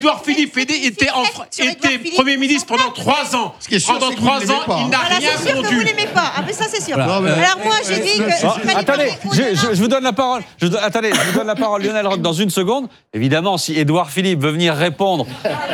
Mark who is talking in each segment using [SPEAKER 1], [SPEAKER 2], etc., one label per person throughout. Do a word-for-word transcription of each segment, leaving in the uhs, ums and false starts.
[SPEAKER 1] Édouard Philippe était, en, était Premier ministre pendant trois ans. Pendant trois ans, il n'a
[SPEAKER 2] voilà,
[SPEAKER 1] rien
[SPEAKER 2] c'est sûr
[SPEAKER 1] vendu.
[SPEAKER 2] que vous l'aimez pas. Ah, mais ça, c'est sûr.
[SPEAKER 3] Voilà.
[SPEAKER 2] Alors moi, j'ai dit que...
[SPEAKER 4] Oh, attendez, je, je, je vous donne la parole. Je, attendez, je vous donne la parole, Lionel Roch, dans une seconde. Évidemment, si Édouard Philippe veut venir répondre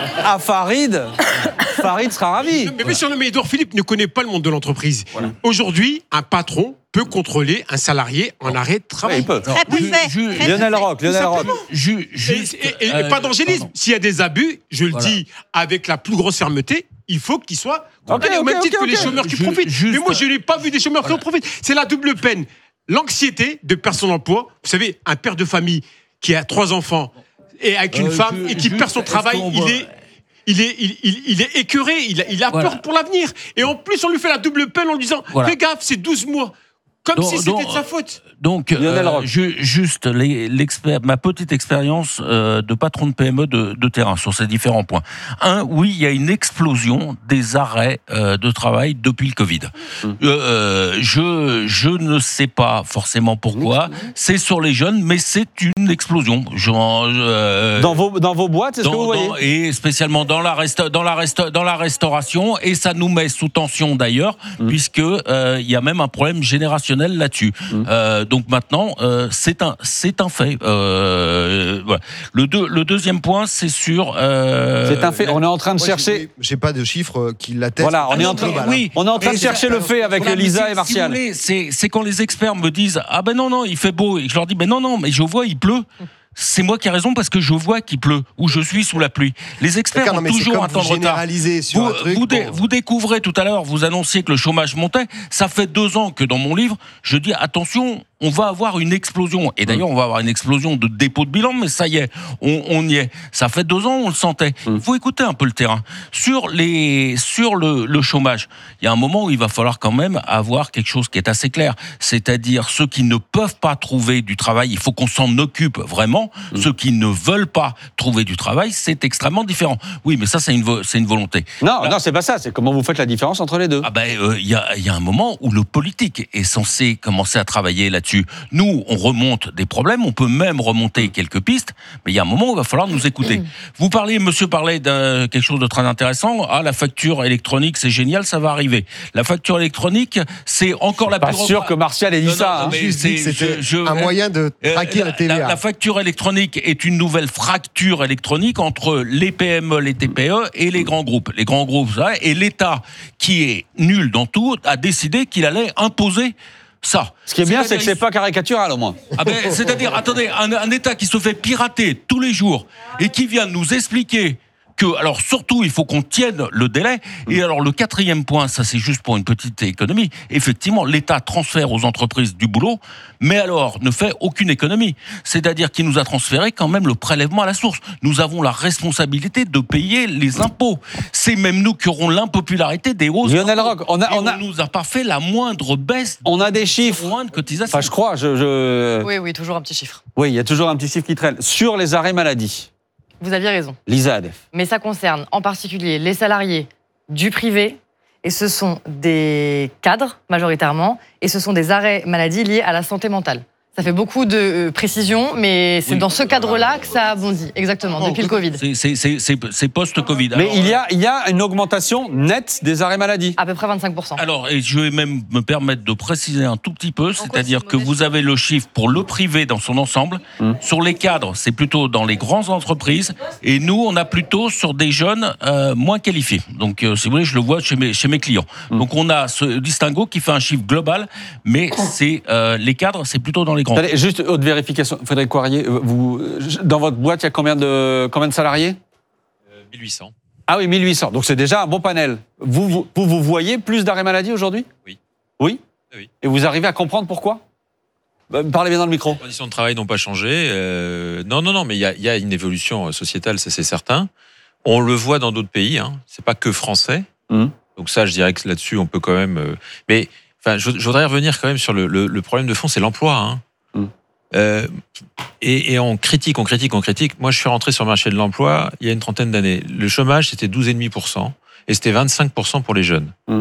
[SPEAKER 4] à Farid, Farid sera ravi.
[SPEAKER 1] Mais monsieur, mais Édouard Philippe ne connaît pas le monde de l'entreprise. Voilà. Aujourd'hui, un patron peut contrôler un salarié en arrêt de travail.
[SPEAKER 4] Oui, il peut.
[SPEAKER 2] Très parfait.
[SPEAKER 4] Ju- Ju- Lionel Roch, Lionel Roch.
[SPEAKER 3] Ju-
[SPEAKER 1] Et,
[SPEAKER 3] juste,
[SPEAKER 1] et, et, et
[SPEAKER 3] euh,
[SPEAKER 1] pas d'angélisme. S'il y a des abus, je le
[SPEAKER 3] Voilà.
[SPEAKER 1] dis avec la plus grosse fermeté, il faut qu'ils soient condamnés
[SPEAKER 4] Ok,
[SPEAKER 1] au même
[SPEAKER 4] ok,
[SPEAKER 1] titre
[SPEAKER 4] ok,
[SPEAKER 1] que les
[SPEAKER 4] ok.
[SPEAKER 1] chômeurs qui
[SPEAKER 3] Ju-
[SPEAKER 1] profitent.
[SPEAKER 3] juste-
[SPEAKER 1] Mais moi, je n'ai pas vu des chômeurs
[SPEAKER 3] Voilà.
[SPEAKER 1] qui en profitent. C'est la double peine. L'anxiété de perdre son emploi. Vous savez, un père de famille qui a trois enfants et avec une
[SPEAKER 3] Euh,
[SPEAKER 1] femme
[SPEAKER 3] ju-
[SPEAKER 1] et qui
[SPEAKER 3] juste,
[SPEAKER 1] perd son
[SPEAKER 3] est-ce
[SPEAKER 1] travail,
[SPEAKER 3] qu'on
[SPEAKER 1] il
[SPEAKER 3] voit-
[SPEAKER 1] est... Il est, il, il, il est écœuré, il a, il a
[SPEAKER 3] Voilà.
[SPEAKER 1] peur pour l'avenir. Et en plus, on lui fait la double peine en lui disant
[SPEAKER 3] Voilà.
[SPEAKER 1] fais gaffe, c'est douze mois. Comme
[SPEAKER 3] Donc-
[SPEAKER 1] si c'était
[SPEAKER 3] donc-
[SPEAKER 1] de sa faute.
[SPEAKER 3] Donc,
[SPEAKER 4] Lionel
[SPEAKER 3] euh,
[SPEAKER 4] Roch.
[SPEAKER 3] ju- juste les- l'expert, ma petite expérience euh, de patron de P M E de, de terrain sur ces différents points. Un, oui, il y a une explosion des arrêts euh, de travail depuis le Covid.
[SPEAKER 4] Mmh.
[SPEAKER 3] Euh, euh, je, je ne sais pas forcément pourquoi. C'est sur les jeunes, mais c'est une explosion. Je, euh,
[SPEAKER 4] Dans vos, dans vos boîtes, c'est ce que
[SPEAKER 3] dans-
[SPEAKER 4] vous voyez
[SPEAKER 3] dans- et spécialement dans la, resta- dans, la resta- dans la restauration, et ça nous met sous tension d'ailleurs,
[SPEAKER 4] Mmh.
[SPEAKER 3] puisque euh, il y a même un problème générationnel là-dessus.
[SPEAKER 4] Mmh.
[SPEAKER 3] Euh, donc maintenant, euh, c'est un, c'est un fait. Euh, voilà. Le, deux, le deuxième point, c'est sur. euh,
[SPEAKER 4] C'est un fait. On est en train de
[SPEAKER 5] Moi,
[SPEAKER 4] chercher.
[SPEAKER 5] j'ai- J'ai pas de chiffres qui l'attestent.
[SPEAKER 4] Voilà, on
[SPEAKER 3] Ah
[SPEAKER 4] est
[SPEAKER 3] non,
[SPEAKER 4] en train,
[SPEAKER 3] mais oui.
[SPEAKER 4] on est en train de
[SPEAKER 3] Mais
[SPEAKER 4] chercher
[SPEAKER 3] c'est-
[SPEAKER 4] le fait avec
[SPEAKER 3] Voilà, mais
[SPEAKER 4] Lisa
[SPEAKER 3] si-
[SPEAKER 4] et Martial.
[SPEAKER 3] Si vous voulez, c'est, c'est quand les experts me disent ah ben non non il fait beau et que je leur dis ben non non mais je vois il pleut. C'est moi qui ai raison parce que je vois qu'il pleut ou je suis sous la pluie. Les experts
[SPEAKER 5] D'accord,
[SPEAKER 3] ont
[SPEAKER 5] non, mais c'est
[SPEAKER 3] toujours
[SPEAKER 5] comme
[SPEAKER 3] un temps
[SPEAKER 5] vous
[SPEAKER 3] de retard.
[SPEAKER 5] généralisez sur
[SPEAKER 3] Vous,
[SPEAKER 5] un truc,
[SPEAKER 3] vous, dé-
[SPEAKER 5] bon.
[SPEAKER 3] vous découvrez tout à l'heure, vous annonciez que le chômage montait. Ça fait deux ans que dans mon livre, je dis attention, on va avoir une explosion. Et d'ailleurs, on va avoir une explosion de dépôt de bilan, mais ça y est, on, on y est. Ça fait deux ans, on le sentait. Il faut écouter un peu le terrain. Sur, les, sur le, le chômage, il y a un moment où il va falloir quand même avoir quelque chose qui est assez clair. C'est-à-dire ceux qui ne peuvent pas trouver du travail, il faut qu'on s'en occupe vraiment. Ceux qui ne veulent pas trouver du travail, c'est extrêmement différent. Oui, mais ça, c'est une, vo- c'est une volonté.
[SPEAKER 4] Non,
[SPEAKER 3] Là-
[SPEAKER 4] non, c'est pas ça. C'est comment vous faites la différence entre les deux.
[SPEAKER 3] Ah ben, euh, il y, a, y a un moment où le politique est censé commencer à travailler là-dessus. Nous, on remonte des problèmes, on peut même remonter quelques pistes, mais il y a un moment où il va falloir nous écouter. Vous parlez, monsieur parlait de quelque chose de très intéressant. Ah, la facture électronique, c'est génial, ça va arriver. La facture électronique, c'est encore la
[SPEAKER 4] Pas
[SPEAKER 3] plus...
[SPEAKER 4] sûr que Martial ait dit
[SPEAKER 3] Non, non,
[SPEAKER 4] ça. hein.
[SPEAKER 3] mais
[SPEAKER 5] Juste dit que
[SPEAKER 3] c'est-
[SPEAKER 5] c'était
[SPEAKER 3] je- je-
[SPEAKER 5] un moyen de
[SPEAKER 3] Euh,
[SPEAKER 5] traquer la T V A.
[SPEAKER 3] La, la facture électronique est une nouvelle fracture électronique entre les P M E, les T P E et les grands groupes. Les grands groupes, ça, et l'État, qui est nul dans tout, a décidé qu'il allait imposer ça.
[SPEAKER 4] Ce qui est bien, c'est que
[SPEAKER 3] C'est-à-dire,
[SPEAKER 4] c'est pas caricatural au moins.
[SPEAKER 3] ah ben, c'est-à-dire, attendez, un, un État qui se fait pirater tous les jours et qui vient nous expliquer que, alors surtout, il faut qu'on tienne le délai. Et alors, le quatrième point, ça c'est juste pour une petite économie. Effectivement, l'État transfère aux entreprises du boulot, mais alors ne fait aucune économie. C'est-à-dire qu'il nous a transféré quand même le prélèvement à la source. Nous avons la responsabilité de payer les impôts. C'est même nous qui aurons l'impopularité des hausses.
[SPEAKER 4] Lionel
[SPEAKER 3] d'impôts.
[SPEAKER 4] Roch, on a-
[SPEAKER 3] Et
[SPEAKER 4] on a-
[SPEAKER 3] nous a pas fait la moindre baisse,
[SPEAKER 4] On a des chiffres.
[SPEAKER 3] moindre cotisation.
[SPEAKER 4] Enfin, je crois. Je, je...
[SPEAKER 6] Oui, oui, toujours un petit chiffre.
[SPEAKER 4] Oui, il y a toujours un petit chiffre qui traîne. Sur les arrêts maladie,
[SPEAKER 6] Vous aviez raison.
[SPEAKER 4] Lisa Adef.
[SPEAKER 6] Mais ça concerne en particulier les salariés du privé, et ce sont des cadres majoritairement, et ce sont des arrêts maladie liés à la santé mentale. Ça fait beaucoup de euh, précisions, mais c'est
[SPEAKER 3] Oui.
[SPEAKER 6] dans ce cadre-là que ça a bondi, exactement, depuis le Covid.
[SPEAKER 3] C'est- C'est c'est- c'est- c'est post-Covid.
[SPEAKER 4] Mais
[SPEAKER 3] Alors,
[SPEAKER 4] il y, a, il y a une augmentation nette des arrêts maladie.
[SPEAKER 6] À peu près vingt-cinq pour cent.
[SPEAKER 3] Alors, et je vais même me permettre de préciser un tout petit peu, c'est-à-dire
[SPEAKER 6] c'est
[SPEAKER 3] que
[SPEAKER 6] une
[SPEAKER 3] vous avez le chiffre pour le privé dans son ensemble.
[SPEAKER 4] Mmh.
[SPEAKER 3] Sur les cadres, c'est plutôt dans les grandes entreprises. Et nous, on a plutôt sur des jeunes euh, moins qualifiés. Donc, euh, si vous voulez, je le vois chez mes, chez mes clients.
[SPEAKER 4] Mmh.
[SPEAKER 3] Donc, on a ce distinguo qui fait un chiffre global, mais c'est euh, les cadres, c'est plutôt dans les grands.
[SPEAKER 4] Attendez, juste haute vérification. Frédéric Coirier, vous, dans votre boîte, il y a combien de, combien de salariés
[SPEAKER 7] mille huit cents.
[SPEAKER 4] Ah oui, mille huit cents. Donc c'est déjà un bon panel. Vous, vous, vous, vous voyez plus d'arrêts maladie aujourd'hui ?
[SPEAKER 7] Oui.
[SPEAKER 4] Oui ?
[SPEAKER 7] Oui.
[SPEAKER 4] Et vous arrivez à comprendre pourquoi ? Bah, parlez bien dans le micro.
[SPEAKER 7] Les conditions de travail n'ont pas changé. Euh, non, non, non, mais il y a, il y a une évolution sociétale, ça c'est certain. On le voit dans d'autres pays. Hein. C'est pas que français.
[SPEAKER 4] Mmh.
[SPEAKER 7] Donc ça, je dirais que là-dessus, on peut quand même. euh, Mais enfin, je, je voudrais revenir quand même sur le, le, le problème de fond, c'est l'emploi. Hein.
[SPEAKER 4] Mmh.
[SPEAKER 7] Euh, et, et on critique, on critique, on critique. Moi, je suis rentré sur le marché de l'emploi il y a une trentaine d'années. Le chômage, c'était douze virgule cinq pour cent et c'était vingt-cinq pour cent pour les jeunes.
[SPEAKER 4] Mmh.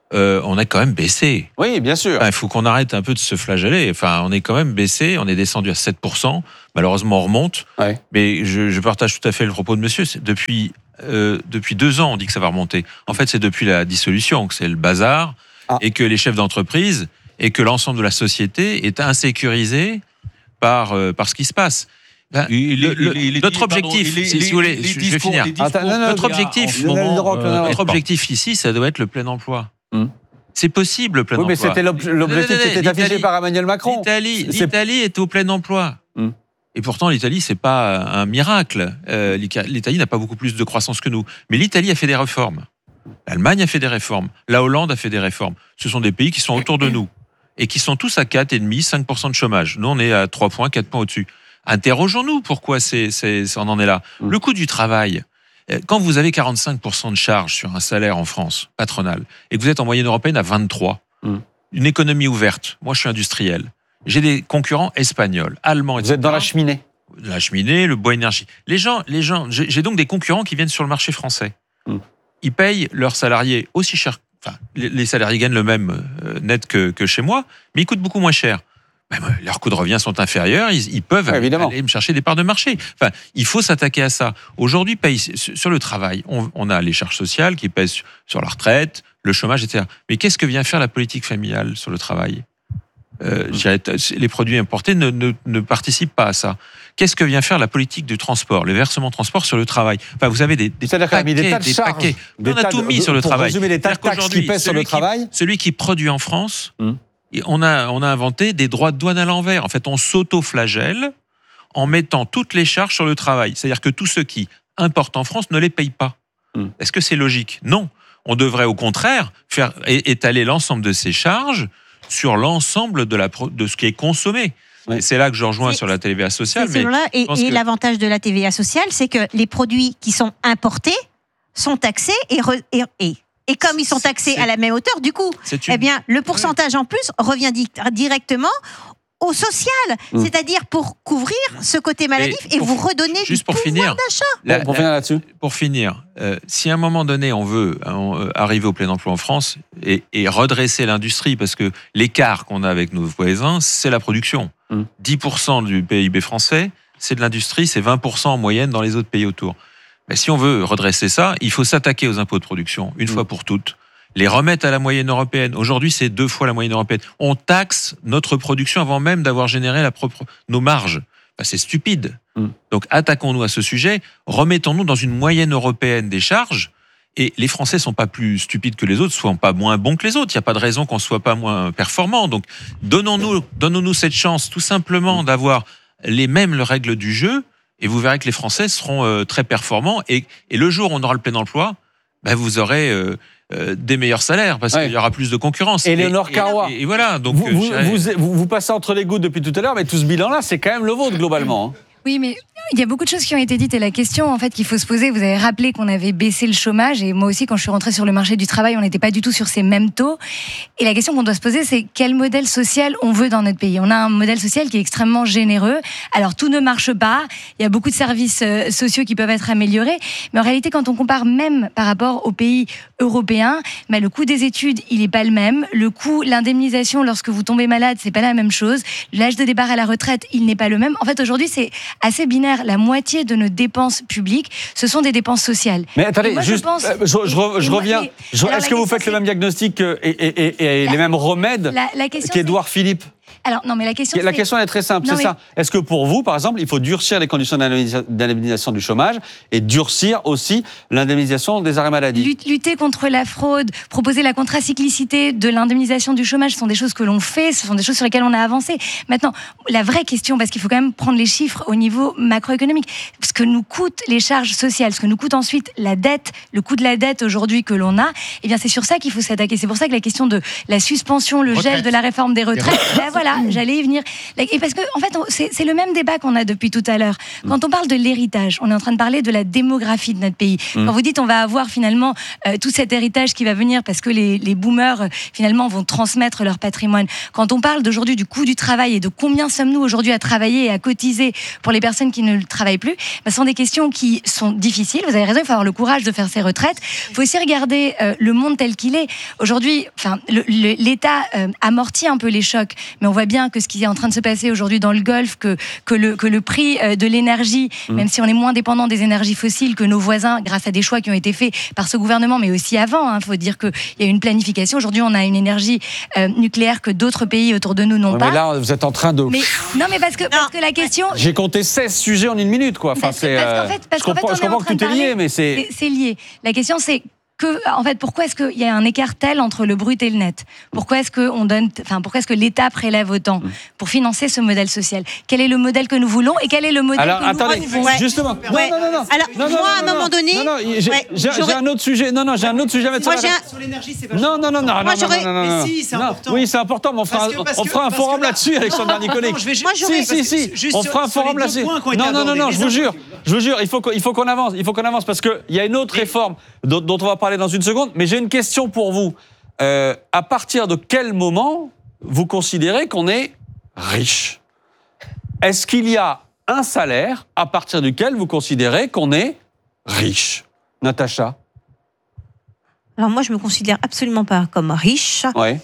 [SPEAKER 7] euh, on a quand même baissé.
[SPEAKER 4] Oui, bien sûr.
[SPEAKER 7] Il faut qu'on arrête un peu de se flageller. Enfin, on est quand même baissé, on est descendu à sept pour cent. Malheureusement, on remonte.
[SPEAKER 4] Ouais.
[SPEAKER 7] Mais je, je partage tout à fait le propos de monsieur. C'est depuis, euh, depuis deux ans, on dit que ça va remonter. En fait, c'est depuis la dissolution que c'est le bazar
[SPEAKER 4] Ah.
[SPEAKER 7] et que les chefs d'entreprise et que l'ensemble de la société est insécurisé par, euh, par ce qui se passe. Ben,
[SPEAKER 3] Il est-
[SPEAKER 7] le- le-
[SPEAKER 3] il est- il est-
[SPEAKER 7] notre
[SPEAKER 3] pardon,
[SPEAKER 7] objectif,
[SPEAKER 3] il est-
[SPEAKER 7] si,
[SPEAKER 3] il
[SPEAKER 7] si
[SPEAKER 3] est-
[SPEAKER 7] vous voulez,
[SPEAKER 3] les
[SPEAKER 7] je vais
[SPEAKER 3] discours-
[SPEAKER 7] finir.
[SPEAKER 3] les discours
[SPEAKER 4] Attends, non, non,
[SPEAKER 7] Notre
[SPEAKER 3] qu'il y a
[SPEAKER 7] objectif,
[SPEAKER 3] en ce
[SPEAKER 4] Lionel
[SPEAKER 3] moment,
[SPEAKER 4] Droc,
[SPEAKER 3] euh,
[SPEAKER 4] Lionel Droc.
[SPEAKER 7] Notre
[SPEAKER 3] pardon.
[SPEAKER 7] objectif ici, ça doit être le plein emploi.
[SPEAKER 4] Hum.
[SPEAKER 7] C'est possible, le plein
[SPEAKER 4] Oui, mais
[SPEAKER 7] emploi.
[SPEAKER 4] c'était l'ob- l'objectif qui était affiché
[SPEAKER 7] L'Italie-
[SPEAKER 4] par Emmanuel Macron.
[SPEAKER 7] L'Italie,
[SPEAKER 4] C'est-
[SPEAKER 7] l'Italie est au plein emploi.
[SPEAKER 4] Hum.
[SPEAKER 7] Et pourtant, l'Italie, c'est pas un miracle. Euh, L'Italie n'a pas beaucoup plus de croissance que nous. Mais l'Italie a fait des réformes. L'Allemagne a fait des réformes. La Hollande a fait des réformes. Ce sont des pays qui sont autour de nous et qui sont tous à quatre virgule cinq, cinq pour cent de chômage. Nous, on est à trois points, quatre points au-dessus. Interrogeons-nous pourquoi c'est, c'est, c'est- on en est là.
[SPEAKER 4] Hum.
[SPEAKER 7] Le coût du travail. euh, Quand vous avez quarante-cinq pour cent de charge sur un salaire en France, patronal, et que vous êtes en moyenne européenne à vingt-trois,
[SPEAKER 4] Hum.
[SPEAKER 7] une économie ouverte, moi je suis industriel, j'ai des concurrents espagnols, allemands, et
[SPEAKER 4] Vous êtes dans la
[SPEAKER 7] cetera.
[SPEAKER 4] cheminée.
[SPEAKER 7] La cheminée, le bois énergie. Les gens, les gens, j'ai j'ai donc des concurrents qui viennent sur le marché français.
[SPEAKER 4] Mm.
[SPEAKER 7] Ils payent leurs salariés aussi cher. Enfin, les, les salariés gagnent le même euh, net que, que chez moi, mais ils coûtent beaucoup moins cher. Même, euh, leurs coûts de revient sont inférieurs, ils, ils peuvent
[SPEAKER 4] Ouais,
[SPEAKER 7] aller,
[SPEAKER 4] évidemment.
[SPEAKER 7] aller me chercher des parts de marché. Enfin, il faut s'attaquer à ça. Aujourd'hui, paye, sur le travail, on, on a les charges sociales qui pèsent sur, sur la retraite, le chômage, et cetera. Mais qu'est-ce que vient faire la politique familiale sur le travail ? Euh, je dirais, les produits importés ne, ne, ne participent pas à ça. Qu'est-ce que vient faire la politique du transport, le versement transport sur le travail ? Enfin, vous avez des, des
[SPEAKER 4] C'est-à-dire qu'on a mis des tas de
[SPEAKER 7] des
[SPEAKER 4] charges,
[SPEAKER 7] paquets.
[SPEAKER 4] des
[SPEAKER 7] On a
[SPEAKER 4] tas
[SPEAKER 7] tout
[SPEAKER 4] de-
[SPEAKER 7] mis sur le
[SPEAKER 4] pour
[SPEAKER 7] travail.
[SPEAKER 4] résumer, des tas de
[SPEAKER 7] C'est-à-dire
[SPEAKER 4] taxes qui
[SPEAKER 7] qu'aujourd'hui,
[SPEAKER 4] pèsent sur le
[SPEAKER 7] celui qui-
[SPEAKER 4] travail.
[SPEAKER 7] Celui qui produit en France,
[SPEAKER 4] Hum.
[SPEAKER 7] et on a, on a inventé des droits de douane à l'envers. En fait, on s'auto-flagelle en mettant toutes les charges sur le travail. C'est-à-dire que tous ceux qui importent en France ne les payent pas.
[SPEAKER 4] Hum.
[SPEAKER 7] Est-ce que c'est logique ? Non. On devrait au contraire faire é- étaler l'ensemble de ces charges sur l'ensemble de, la pro- de ce qui est consommé.
[SPEAKER 4] Oui.
[SPEAKER 7] Et c'est là que je rejoins
[SPEAKER 2] C'est-
[SPEAKER 7] sur la T V A sociale.
[SPEAKER 2] C'est
[SPEAKER 7] Mais
[SPEAKER 2] selon là, et,
[SPEAKER 7] pense
[SPEAKER 2] et
[SPEAKER 7] que-
[SPEAKER 2] l'avantage de la T V A sociale, c'est que les produits qui sont importés sont taxés et, re- et, et, et comme ils sont
[SPEAKER 7] C'est-
[SPEAKER 2] taxés
[SPEAKER 7] c'est-
[SPEAKER 2] à la même hauteur, du coup,
[SPEAKER 7] c'est une-
[SPEAKER 2] eh bien, le pourcentage en plus revient di- directement au social,
[SPEAKER 4] Mm.
[SPEAKER 2] c'est-à-dire pour couvrir ce côté maladif
[SPEAKER 7] Mais
[SPEAKER 2] et
[SPEAKER 7] pour-
[SPEAKER 2] vous redonner
[SPEAKER 7] juste
[SPEAKER 2] du
[SPEAKER 7] pour
[SPEAKER 2] pouvoir
[SPEAKER 7] finir,
[SPEAKER 2] d'achat.
[SPEAKER 7] la-
[SPEAKER 4] Bon, pour
[SPEAKER 7] la-
[SPEAKER 4] finir là-dessus.
[SPEAKER 7] pour finir, euh, si à un moment donné on veut euh, arriver au plein emploi en France et, et redresser l'industrie, parce que l'écart qu'on a avec nos voisins, c'est la production.
[SPEAKER 4] Mm.
[SPEAKER 7] dix pour cent du P I B français, c'est de l'industrie, c'est vingt pour cent en moyenne dans les autres pays autour. Mais si on veut redresser ça, il faut s'attaquer aux impôts de production, une
[SPEAKER 4] Mm.
[SPEAKER 7] fois pour toutes. Les remettre à la moyenne européenne. Aujourd'hui, c'est deux fois la moyenne européenne. On taxe notre production avant même d'avoir généré la propre, nos marges. Ben, c'est stupide.
[SPEAKER 4] Mm.
[SPEAKER 7] Donc attaquons-nous à ce sujet, remettons-nous dans une moyenne européenne des charges. Et les Français sont pas plus stupides que les autres, sont pas moins bons que les autres. Il n'y a pas de raison qu'on soit pas moins performant. Donc donnons-nous, donnons-nous cette chance, tout simplement, d'avoir les mêmes règles du jeu. Et vous verrez que les Français seront euh, très performants. Et, et le jour où on aura le plein emploi, ben, vous aurez euh, euh, des meilleurs salaires parce
[SPEAKER 4] Ouais.
[SPEAKER 7] qu'il y aura plus de concurrence.
[SPEAKER 4] Éléonore
[SPEAKER 7] Et- et-
[SPEAKER 4] Carrois.
[SPEAKER 7] Et, et voilà. Donc
[SPEAKER 4] Vous,
[SPEAKER 7] euh,
[SPEAKER 4] vous,
[SPEAKER 7] je dirais-
[SPEAKER 4] vous, vous- vous passez entre les gouttes depuis tout à l'heure, mais tout ce bilan-là, c'est quand même le vôtre, globalement. hein.
[SPEAKER 8] Oui, mais il y a beaucoup de choses qui ont été dites et la question en fait qu'il faut se poser, vous avez rappelé qu'on avait baissé le chômage et moi aussi quand je suis rentrée sur le marché du travail, on n'était pas du tout sur ces mêmes taux. Et la question qu'on doit se poser, c'est quel modèle social on veut dans notre pays. On a un modèle social qui est extrêmement généreux. Alors tout ne marche pas, il y a beaucoup de services euh, sociaux qui peuvent être améliorés, mais en réalité quand on compare même par rapport aux pays européens, bah, le coût des études, il n'est pas le même. Le coût, l'indemnisation lorsque vous tombez malade, c'est pas la même chose. L'âge de départ à la retraite, il n'est pas le même. En fait, aujourd'hui, c'est assez binaire. La moitié de nos dépenses publiques, ce sont des dépenses sociales.
[SPEAKER 4] Mais attendez,
[SPEAKER 8] Et moi, je
[SPEAKER 4] juste,
[SPEAKER 8] pense-
[SPEAKER 4] euh, je, je re- je
[SPEAKER 8] Et moi,
[SPEAKER 4] reviens.
[SPEAKER 8] mais-
[SPEAKER 4] Je-
[SPEAKER 8] alors,
[SPEAKER 4] Est-ce
[SPEAKER 8] la
[SPEAKER 4] que vous
[SPEAKER 8] question,
[SPEAKER 4] faites le
[SPEAKER 8] c'est-
[SPEAKER 4] même diagnostic euh, et, et- et- et
[SPEAKER 8] La-
[SPEAKER 4] les mêmes remèdes
[SPEAKER 8] La, la question,
[SPEAKER 4] qu'Édouard Philippe?
[SPEAKER 8] Alors, non, mais la question,
[SPEAKER 4] La
[SPEAKER 8] c'est-
[SPEAKER 4] question elle est très simple,
[SPEAKER 8] Non,
[SPEAKER 4] c'est
[SPEAKER 8] mais-
[SPEAKER 4] ça. Est-ce que pour vous, par exemple, il faut durcir les conditions d'indemnisa- d'indemnisation du chômage et durcir aussi l'indemnisation des arrêts maladie?
[SPEAKER 8] Lut- Lutter contre la fraude, proposer la contracyclicité de l'indemnisation du chômage, ce sont des choses que l'on fait, ce sont des choses sur lesquelles on a avancé. Maintenant, la vraie question, parce qu'il faut quand même prendre les chiffres au niveau macroéconomique, ce que nous coûtent les charges sociales, ce que nous coûte ensuite la dette, le coût de la dette aujourd'hui que l'on a, eh bien c'est sur ça qu'il faut s'attaquer. C'est pour ça que la question de la suspension, le
[SPEAKER 1] Retraite.
[SPEAKER 8] gel de la réforme des retraites, ben voilà, j'allais y venir. Et parce que, en fait, on- c'est c'est le même débat qu'on a depuis tout à l'heure. Quand on parle de l'héritage, on est en train de parler de la démographie de notre pays.
[SPEAKER 4] Mm.
[SPEAKER 8] Quand vous dites on va avoir finalement euh, tout cet héritage qui va venir parce que les, les boomers, euh, finalement, vont transmettre leur patrimoine. Quand on parle d'aujourd'hui du coût du travail et de combien sommes-nous aujourd'hui à travailler et à cotiser pour les personnes qui ne le travaillent plus, bah, ce sont des questions qui sont difficiles. Vous avez raison, il faut avoir le courage de faire ses retraites. Il faut aussi regarder euh, le monde tel qu'il est. Aujourd'hui, enfin, le- le- l'État euh, amortit un peu les chocs, mais on voit bien que ce qui est en train de se passer aujourd'hui dans le Golfe, que, que, le, que le prix euh, de l'énergie,
[SPEAKER 4] Mmh.
[SPEAKER 8] même si on est moins dépendant des énergies fossiles que nos voisins, grâce à des choix qui ont été faits par ce gouvernement, mais aussi avant, il faut dire qu'il y a une planification. Aujourd'hui, on a une énergie euh, nucléaire que d'autres pays autour de nous n'ont
[SPEAKER 4] Ouais,
[SPEAKER 8] pas.
[SPEAKER 4] mais là, vous êtes en train de.
[SPEAKER 8] Mais- non, mais parce que, parce que la question...
[SPEAKER 4] J'ai compté seize sujets en une minute, quoi. Enfin,
[SPEAKER 8] Parce que-
[SPEAKER 4] c'est.
[SPEAKER 8] parce qu'en
[SPEAKER 4] euh,
[SPEAKER 8] fait- parce
[SPEAKER 4] je
[SPEAKER 8] qu'en fait,
[SPEAKER 4] comprends,
[SPEAKER 8] on
[SPEAKER 4] je
[SPEAKER 8] est en
[SPEAKER 4] comprends que
[SPEAKER 8] train
[SPEAKER 4] tout
[SPEAKER 8] de
[SPEAKER 4] est lié,
[SPEAKER 8] parler-
[SPEAKER 4] mais c'est.
[SPEAKER 8] C'est c'est lié. La question, c'est que, en fait, pourquoi est-ce qu'il y a un écart tel entre le brut et le net ? Pourquoi est-ce que on donne, enfin, pourquoi est-ce que l'État prélève autant pour financer ce modèle social ? Quel est le modèle que nous voulons et quel est le modèle
[SPEAKER 4] Alors,
[SPEAKER 8] que nous
[SPEAKER 4] attendez,
[SPEAKER 8] renouvelons ?
[SPEAKER 2] Ouais.
[SPEAKER 4] justement. Non,
[SPEAKER 2] Ouais.
[SPEAKER 4] non, non, non.
[SPEAKER 2] Alors,
[SPEAKER 4] Non, non,
[SPEAKER 2] moi,
[SPEAKER 4] non,
[SPEAKER 2] à un
[SPEAKER 4] non,
[SPEAKER 2] moment
[SPEAKER 4] non.
[SPEAKER 2] donné,
[SPEAKER 4] Non, non, j'ai
[SPEAKER 2] ouais,
[SPEAKER 4] j'ai-
[SPEAKER 2] j'aurais-
[SPEAKER 4] j'ai un autre sujet. Non, non, j'ai un autre sujet à mettre
[SPEAKER 2] Moi,
[SPEAKER 4] sur la
[SPEAKER 2] j'ai
[SPEAKER 4] table.
[SPEAKER 2] un-
[SPEAKER 9] Sur l'énergie, c'est
[SPEAKER 4] Non, non, non, non,
[SPEAKER 2] Moi,
[SPEAKER 4] non, non,
[SPEAKER 2] j'aurais-
[SPEAKER 4] non, non,
[SPEAKER 9] Mais
[SPEAKER 4] non.
[SPEAKER 9] si, c'est
[SPEAKER 4] Non,
[SPEAKER 9] important.
[SPEAKER 4] Oui, c'est important, mais on fera,
[SPEAKER 9] Parce que-
[SPEAKER 4] un-
[SPEAKER 9] parce
[SPEAKER 4] on
[SPEAKER 9] que-
[SPEAKER 4] fera un
[SPEAKER 9] parce
[SPEAKER 4] forum
[SPEAKER 9] que là-
[SPEAKER 4] là-dessus, Alexandre Nicolaï.
[SPEAKER 9] Non, je vais ju-
[SPEAKER 2] Moi, j'aurais-
[SPEAKER 4] Si, si, si.
[SPEAKER 9] Juste
[SPEAKER 4] On
[SPEAKER 9] sur-
[SPEAKER 4] fera un
[SPEAKER 9] sur les
[SPEAKER 4] forum
[SPEAKER 9] deux
[SPEAKER 4] là-dessus.
[SPEAKER 9] points qui ont été
[SPEAKER 4] Non, non, non,
[SPEAKER 9] abordés,
[SPEAKER 4] non,
[SPEAKER 9] les
[SPEAKER 4] je vous
[SPEAKER 9] infos.
[SPEAKER 4] jure. Je vous jure, il faut, qu'on- il faut qu'on avance. Il faut qu'on avance parce qu'il y a une autre réforme dont, dont on va parler dans une seconde. Mais j'ai une question pour vous. Euh, à partir de quel moment vous considérez qu'on est riche ? Est-ce qu'il y a un salaire à partir duquel vous considérez qu'on est riche ? Natacha ?
[SPEAKER 2] Alors moi, je me considère absolument pas comme riche.
[SPEAKER 4] Ouais.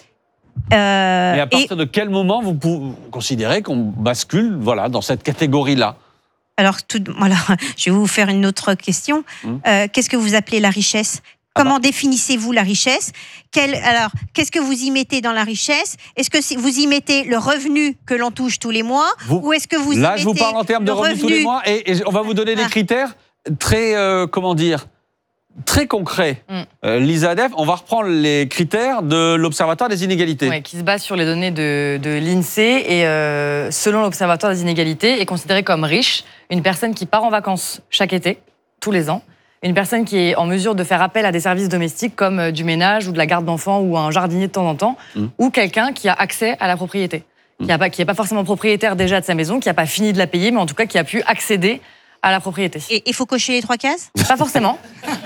[SPEAKER 2] Euh,
[SPEAKER 4] Mais à
[SPEAKER 2] et
[SPEAKER 4] partir de quel moment vous, pou- vous considérez qu'on bascule, voilà, dans cette catégorie-là ?
[SPEAKER 2] alors, tout, voilà, je vais vous faire une autre question.
[SPEAKER 4] Hum.
[SPEAKER 2] Euh, qu'est-ce que vous appelez la richesse ?
[SPEAKER 4] Ah
[SPEAKER 2] Comment définissez-vous la richesse ? Quel, alors, qu'est-ce que vous y mettez dans la richesse ? Est-ce que si- vous y mettez le revenu que l'on touche tous les mois,
[SPEAKER 4] Vous-
[SPEAKER 2] ou est-ce que vous
[SPEAKER 4] Là,
[SPEAKER 2] y
[SPEAKER 4] je vous
[SPEAKER 2] mettez
[SPEAKER 4] parle en termes de
[SPEAKER 2] le
[SPEAKER 4] revenus tous les
[SPEAKER 2] revenu
[SPEAKER 4] mois et, et on va vous donner des
[SPEAKER 2] Ah.
[SPEAKER 4] critères très, euh, comment dire, très concrets.
[SPEAKER 6] Mm.
[SPEAKER 4] Euh, Lisa Adef, on va reprendre les critères de l'Observatoire des inégalités.
[SPEAKER 6] Ouais, qui se base sur les données de, de l'INSEE et euh, selon l'Observatoire des inégalités est considérée comme riche une personne qui part en vacances chaque été, tous les ans, une personne qui est en mesure de faire appel à des services domestiques comme euh, du ménage ou de la garde d'enfants ou un jardinier de temps en temps,
[SPEAKER 4] Mm.
[SPEAKER 6] ou quelqu'un qui a accès à la propriété, qui n'est pas, qui est pas forcément propriétaire déjà de sa maison, qui n'a pas fini de la payer, mais en tout cas qui a pu accéder à la propriété.
[SPEAKER 2] Et il faut cocher les trois cases ?
[SPEAKER 6] Pas forcément.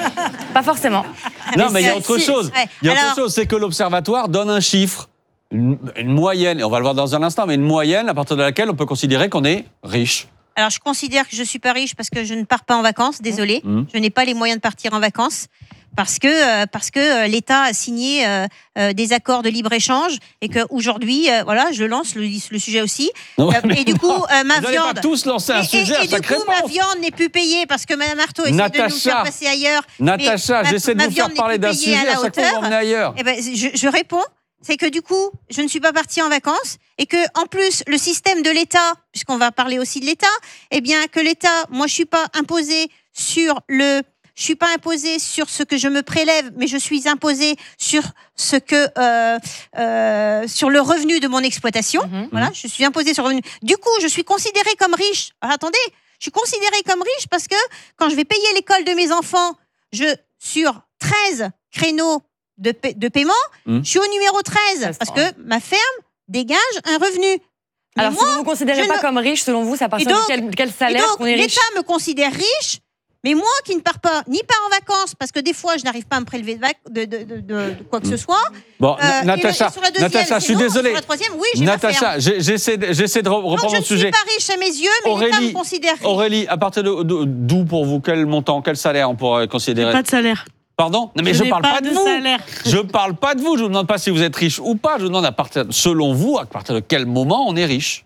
[SPEAKER 6] Pas forcément.
[SPEAKER 4] Non, mais il y a
[SPEAKER 2] si-
[SPEAKER 4] autre
[SPEAKER 2] si-
[SPEAKER 4] chose.
[SPEAKER 2] ouais.
[SPEAKER 4] Il y a
[SPEAKER 2] Alors-
[SPEAKER 4] autre chose, c'est que l'Observatoire donne un chiffre, une, une moyenne, et on va le voir dans un instant, mais une moyenne à partir de laquelle on peut considérer qu'on est riche.
[SPEAKER 2] Alors, je considère que je suis pas riche parce que je ne pars pas en vacances, désolée.
[SPEAKER 4] Mmh.
[SPEAKER 2] Je n'ai pas les moyens de partir en vacances parce que, euh, parce que euh, l'État a signé euh, euh, des accords de libre-échange et qu'aujourd'hui, euh, voilà, je lance le, le sujet aussi.
[SPEAKER 4] Non,
[SPEAKER 2] Euh,
[SPEAKER 4] mais
[SPEAKER 2] et du coup,
[SPEAKER 4] non,
[SPEAKER 2] euh, ma
[SPEAKER 4] vous n'allez
[SPEAKER 2] viande...
[SPEAKER 4] pas tous lancer un
[SPEAKER 2] et,
[SPEAKER 4] sujet
[SPEAKER 2] et-
[SPEAKER 4] à
[SPEAKER 2] et du
[SPEAKER 4] chaque
[SPEAKER 2] coup, ma
[SPEAKER 4] réponse.
[SPEAKER 2] viande n'est plus payée parce que Mme Artaud essaie de nous
[SPEAKER 4] Natacha.
[SPEAKER 2] faire passer ailleurs.
[SPEAKER 4] Natacha,
[SPEAKER 2] ma-
[SPEAKER 4] j'essaie de
[SPEAKER 2] ma
[SPEAKER 4] vous faire
[SPEAKER 2] viande n'est
[SPEAKER 4] parler
[SPEAKER 2] plus
[SPEAKER 4] d'un
[SPEAKER 2] payée à
[SPEAKER 4] sujet,
[SPEAKER 2] la
[SPEAKER 4] à chaque fois vous
[SPEAKER 2] hauteur.
[SPEAKER 4] m'emmenez ailleurs.
[SPEAKER 2] Eh ben, je, je réponds, c'est que du coup, je ne suis pas partie en vacances et que, en plus, le système de l'État, puisqu'on va parler aussi de l'État, eh bien, que l'État, moi, je suis pas imposée sur le, je suis pas imposée sur ce que je me prélève, mais je suis imposée sur ce que, euh, euh, sur le revenu de mon exploitation.
[SPEAKER 6] Mhm.
[SPEAKER 2] Voilà, je suis imposée sur le revenu. Du coup, je suis considérée comme riche. Alors, attendez, je suis considérée comme riche parce que quand je vais payer l'école de mes enfants, je, sur treize créneaux de, pa- de paiement,
[SPEAKER 4] Mmh.
[SPEAKER 2] je suis au numéro treize
[SPEAKER 6] Ça se
[SPEAKER 2] parce
[SPEAKER 6] prend.
[SPEAKER 2] que ma ferme dégage un revenu. Mais
[SPEAKER 6] Alors,
[SPEAKER 2] moi,
[SPEAKER 6] si vous ne vous considérez
[SPEAKER 2] je
[SPEAKER 6] pas
[SPEAKER 2] ne-
[SPEAKER 6] comme riche, selon vous, c'est à partir
[SPEAKER 2] Et donc-
[SPEAKER 6] de quel, quel
[SPEAKER 2] et
[SPEAKER 6] salaire
[SPEAKER 2] donc,
[SPEAKER 6] qu'on est riche?
[SPEAKER 2] l'État me considère riche, mais moi qui ne pars pas, ni pas en vacances, parce que des fois, je n'arrive pas à me prélever de, vac- de, de, de- de- de quoi que ce soit.
[SPEAKER 4] Bon,
[SPEAKER 2] Euh, et le-
[SPEAKER 4] Natacha,
[SPEAKER 2] et sur la deuxième,
[SPEAKER 4] Natacha, je suis
[SPEAKER 2] c'est non,
[SPEAKER 4] désolé.
[SPEAKER 2] Sur la troisième, oui, j'ai ma ferme.
[SPEAKER 4] Natacha, j'ai- j'essaie de, j'essaie de re-
[SPEAKER 2] Donc,
[SPEAKER 4] reprendre
[SPEAKER 2] je
[SPEAKER 4] mon
[SPEAKER 2] ne suis
[SPEAKER 4] sujet.
[SPEAKER 2] pas riche à mes yeux, mais l'État
[SPEAKER 4] Aurélie,
[SPEAKER 2] me considère riche.
[SPEAKER 4] Aurélie, à partir de de- d'où pour vous, quel montant, quel salaire on pourrait considérer?
[SPEAKER 10] Pas de salaire.
[SPEAKER 4] Pardon? Non, mais je,
[SPEAKER 10] je n'ai
[SPEAKER 4] parle
[SPEAKER 10] pas,
[SPEAKER 4] pas de,
[SPEAKER 10] de
[SPEAKER 4] vous.
[SPEAKER 10] salaire.
[SPEAKER 4] Je parle pas de vous. Je vous demande pas si vous êtes riche ou pas. Je vous demande à partir, selon vous, à partir de quel moment on est riche?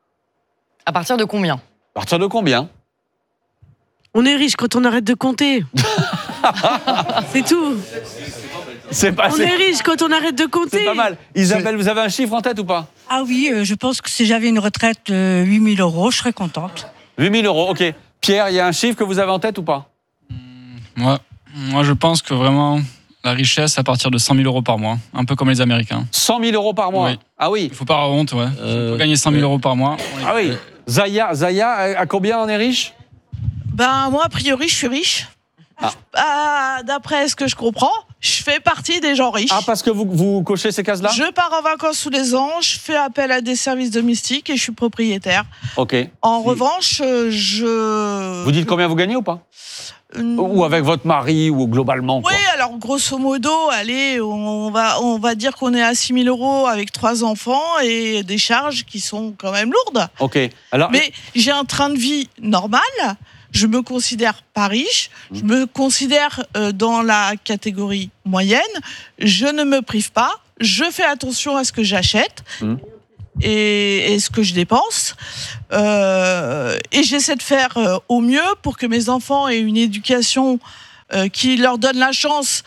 [SPEAKER 6] À partir de combien?
[SPEAKER 4] À partir de combien?
[SPEAKER 10] On est riche quand on arrête de compter. C'est tout.
[SPEAKER 4] C'est pas,
[SPEAKER 10] On
[SPEAKER 4] c'est-
[SPEAKER 10] est riche quand on arrête de compter.
[SPEAKER 4] c'est pas mal. Isabelle, vous avez un chiffre en tête ou pas?
[SPEAKER 11] Ah oui, euh, je pense que si j'avais une retraite de huit mille euros, je serais contente.
[SPEAKER 4] huit mille euros, ok. Pierre, il y a un chiffre que vous avez en tête ou pas?
[SPEAKER 12] Moi, moi, je pense que vraiment, la richesse, c'est à partir de cent mille euros par mois. Un peu comme les Américains.
[SPEAKER 4] cent mille euros par mois?
[SPEAKER 12] Oui.
[SPEAKER 4] Ah oui.
[SPEAKER 12] Il faut pas avoir honte, ouais. On peut gagner cent mille euros par mois.
[SPEAKER 4] Ah oui. Zaya, Zaya, à combien on est riche?
[SPEAKER 13] Ben, moi, a priori, je suis riche.
[SPEAKER 4] Ah.
[SPEAKER 13] Ah, d'après ce que je comprends,
[SPEAKER 9] Je fais partie des gens riches.
[SPEAKER 4] Ah, parce que vous, vous cochez ces cases-là ?
[SPEAKER 9] Je pars en vacances tous les ans, je fais appel à des services domestiques et je suis propriétaire.
[SPEAKER 4] Ok.
[SPEAKER 9] En revanche, je...
[SPEAKER 4] Vous dites combien vous gagnez ou pas ?
[SPEAKER 9] Euh,
[SPEAKER 4] Ou avec votre mari, ou globalement quoi.
[SPEAKER 9] Oui, alors grosso modo, allez, on va, on va dire qu'on est à six mille euros avec trois enfants et des charges qui sont quand même lourdes.
[SPEAKER 4] Ok. Alors...
[SPEAKER 9] Mais j'ai un train de vie normal. Je me considère pas riche, je me considère euh, dans la catégorie moyenne, je ne me prive pas, je fais attention à ce que j'achète mmh. et, et ce que je dépense, euh, et j'essaie de faire euh, au mieux pour que mes enfants aient une éducation euh, qui leur donne la chance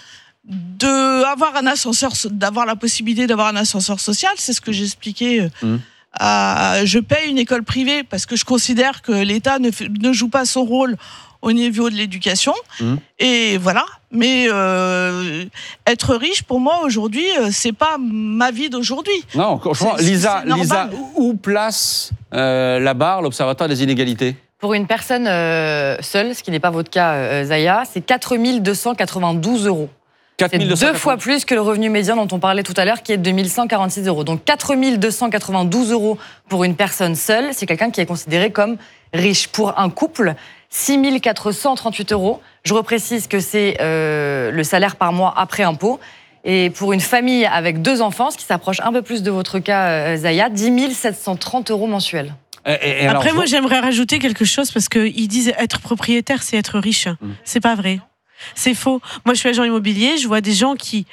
[SPEAKER 9] d'avoir un ascenseur, d'avoir la possibilité d'avoir un ascenseur social, c'est ce que j'expliquais. Euh, mmh. Euh, je paye une école privée parce que je considère que l'État ne, ne joue pas son rôle au niveau de l'éducation. Mmh. Et voilà. Mais euh, être riche, pour moi, aujourd'hui, c'est pas ma vie d'aujourd'hui.
[SPEAKER 4] Non, franchement, Lisa, Lisa, où place euh, la barre, l'Observatoire des inégalités ?
[SPEAKER 6] Pour une personne euh, seule, ce qui n'est pas votre cas, euh, Zaya, c'est quatre mille deux cent quatre-vingt-douze euros. C'est deux fois plus que le revenu médian dont on parlait tout à l'heure, qui est de deux mille cent quarante-six euros. Donc quatre mille deux cent quatre-vingt-douze euros pour une personne seule, c'est quelqu'un qui est considéré comme riche. Pour un couple, six mille quatre cent trente-huit euros. Je reprécise que c'est euh, le salaire par mois après impôt. Et pour une famille avec deux enfants, ce qui s'approche un peu plus de votre cas, euh, Zaya, dix mille sept cent trente euros mensuels.
[SPEAKER 10] Et, et alors, Après, moi, j'aimerais rajouter quelque chose parce qu'ils disent être propriétaire, c'est être riche. Mmh. C'est pas vrai. C'est faux. Moi, je suis agent immobilier, je vois des gens qui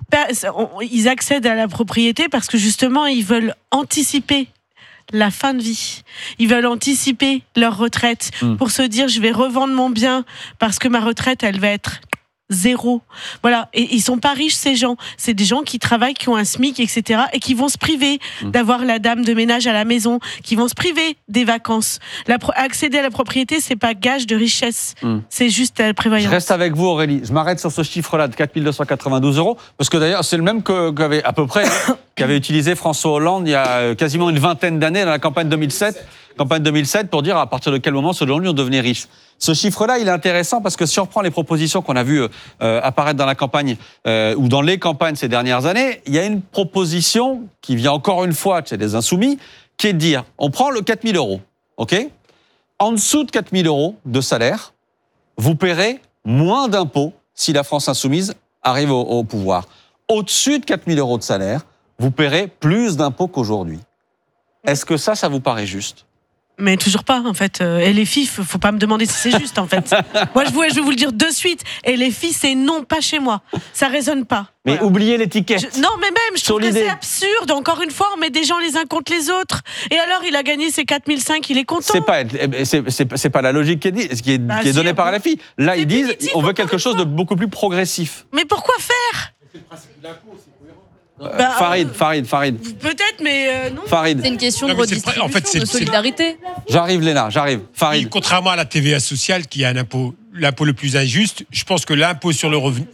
[SPEAKER 10] ils accèdent à la propriété parce que justement, ils veulent anticiper la fin de vie. Ils veulent anticiper leur retraite mmh. pour se dire, je vais revendre mon bien parce que ma retraite, elle va être zéro. Voilà. Et ils sont pas riches, ces gens. C'est des gens qui travaillent, qui ont un SMIC, et cetera et qui vont se priver mmh. d'avoir la dame de ménage à la maison, qui vont se priver des vacances. La pro- accéder à la propriété, c'est pas gage de richesse. Mmh. C'est juste la prévoyance.
[SPEAKER 4] Je reste avec vous, Aurélie. Je m'arrête sur ce chiffre-là de quatre mille deux cent quatre-vingt-douze euros, parce que d'ailleurs, c'est le même que, qu'avait, à peu près, qu'avait utilisé François Hollande il y a quasiment une vingtaine d'années dans la campagne deux mille sept. Campagne deux mille sept pour dire à partir de quel moment, selon lui, on devenait riche. Ce chiffre-là, il est intéressant parce que si on reprend les propositions qu'on a vues euh, apparaître dans la campagne euh, ou dans les campagnes ces dernières années, il y a une proposition qui vient encore une fois chez les Insoumis, qui est de dire, on prend le quatre mille euros, ok ? En dessous de quatre mille euros de salaire, vous paierez moins d'impôts si la France Insoumise arrive au, au pouvoir. Au-dessus de quatre mille euros de salaire, vous paierez plus d'impôts qu'aujourd'hui. Est-ce que ça, ça vous paraît juste ?
[SPEAKER 10] Mais toujours pas, en fait. Et les filles, faut pas me demander si c'est juste, en fait. Moi, je, vous, je vais vous le dire de suite. Et les filles, c'est non, pas chez moi. Ça résonne pas.
[SPEAKER 4] Mais voilà. Oubliez l'étiquette.
[SPEAKER 10] Je, non, mais même, je trouve que c'est absurde. Encore une fois, on met des gens les uns contre les autres. Et alors, il a gagné ses quatre mille cinq, il est content.
[SPEAKER 4] C'est pas, c'est, c'est, c'est pas la logique qui est, dit, qui est, bah, qui est donnée si, par la fille. Là, ils disent, on veut quelque chose de beaucoup plus progressif.
[SPEAKER 10] Mais pourquoi faire ? C'est le principe de l'impôt, c'est
[SPEAKER 4] Euh, bah, Farid, Farid, Farid.
[SPEAKER 10] Peut-être, mais euh, non.
[SPEAKER 4] Farid.
[SPEAKER 13] C'est une question de non, redistribution, en fait, c'est, de solidarité.
[SPEAKER 4] J'arrive, Léna, j'arrive. Farid.
[SPEAKER 1] Et contrairement à la T V A sociale, qui est un impôt, l'impôt le plus injuste, je pense que l'impôt sur le revenu.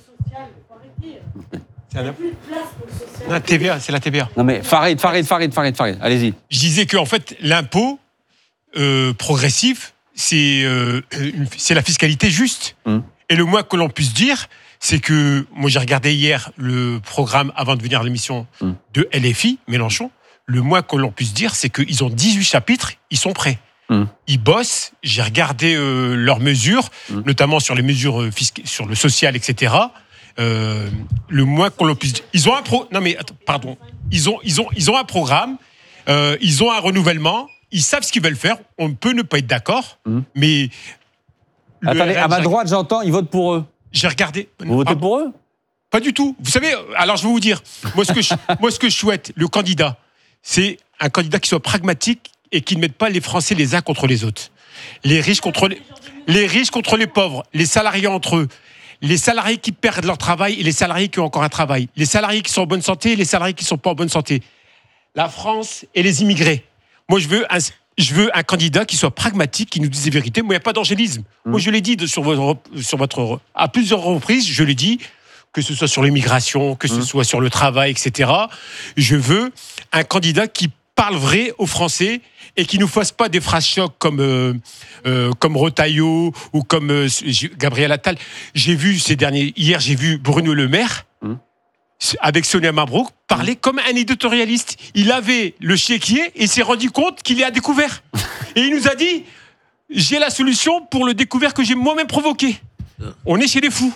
[SPEAKER 1] C'est un impôt. La T V A, c'est la T V A.
[SPEAKER 4] Non mais Farid, Farid, Farid, Farid, Farid. Allez-y.
[SPEAKER 1] Je disais que en fait, l'impôt euh, progressif, c'est euh, c'est la fiscalité juste. Hum. Et le moins que l'on puisse dire, c'est que, moi j'ai regardé hier le programme avant de venir à l'émission mmh. de L F I, Mélenchon, le moins que l'on puisse dire, c'est qu'ils ont dix-huit chapitres, ils sont prêts. Mmh. Ils bossent, j'ai regardé euh, leurs mesures, mmh. notamment sur les mesures fiscales, sur le social, et cetera. Euh, le moins que l'on puisse dire. Ils ont un pro... Non mais, attends, pardon. Ils ont, ils ont, ils ont un programme, euh, ils ont un renouvellement, ils savent ce qu'ils veulent faire, on peut ne pas être d'accord, mmh. mais...
[SPEAKER 4] Attendez, à ma droite, j'entends, ils votent pour eux.
[SPEAKER 1] J'ai regardé.
[SPEAKER 4] Vous votez pour eux ?
[SPEAKER 1] Pas du tout. Vous savez, alors je vais vous dire, moi ce que je, moi, ce que je souhaite, le candidat, c'est un candidat qui soit pragmatique et qui ne mette pas les Français les uns contre les autres. Les riches contre les, les riches contre les pauvres, les salariés entre eux, les salariés qui perdent leur travail et les salariés qui ont encore un travail, les salariés qui sont en bonne santé et les salariés qui ne sont pas en bonne santé. La France et les immigrés. Moi, je veux un... Je veux un candidat qui soit pragmatique, qui nous dise les vérités. Moi, il n'y a pas d'angélisme. Mmh. Moi, je l'ai dit de, sur, votre, sur votre... À plusieurs reprises, je l'ai dit, que ce soit sur l'immigration, que ce mmh. soit sur le travail, et cetera. Je veux un candidat qui parle vrai aux Français et qui ne nous fasse pas des phrases chocs comme, euh, euh, comme Retailleau ou comme euh, Gabriel Attal. J'ai vu ces derniers... Hier, j'ai vu Bruno Le Maire avec Sonia Mabrouk, parlait comme un éditorialiste. Il avait le chéquier et s'est rendu compte qu'il est à découvert. Et il nous a dit, j'ai la solution pour le découvert que j'ai moi-même provoqué. On est chez les fous.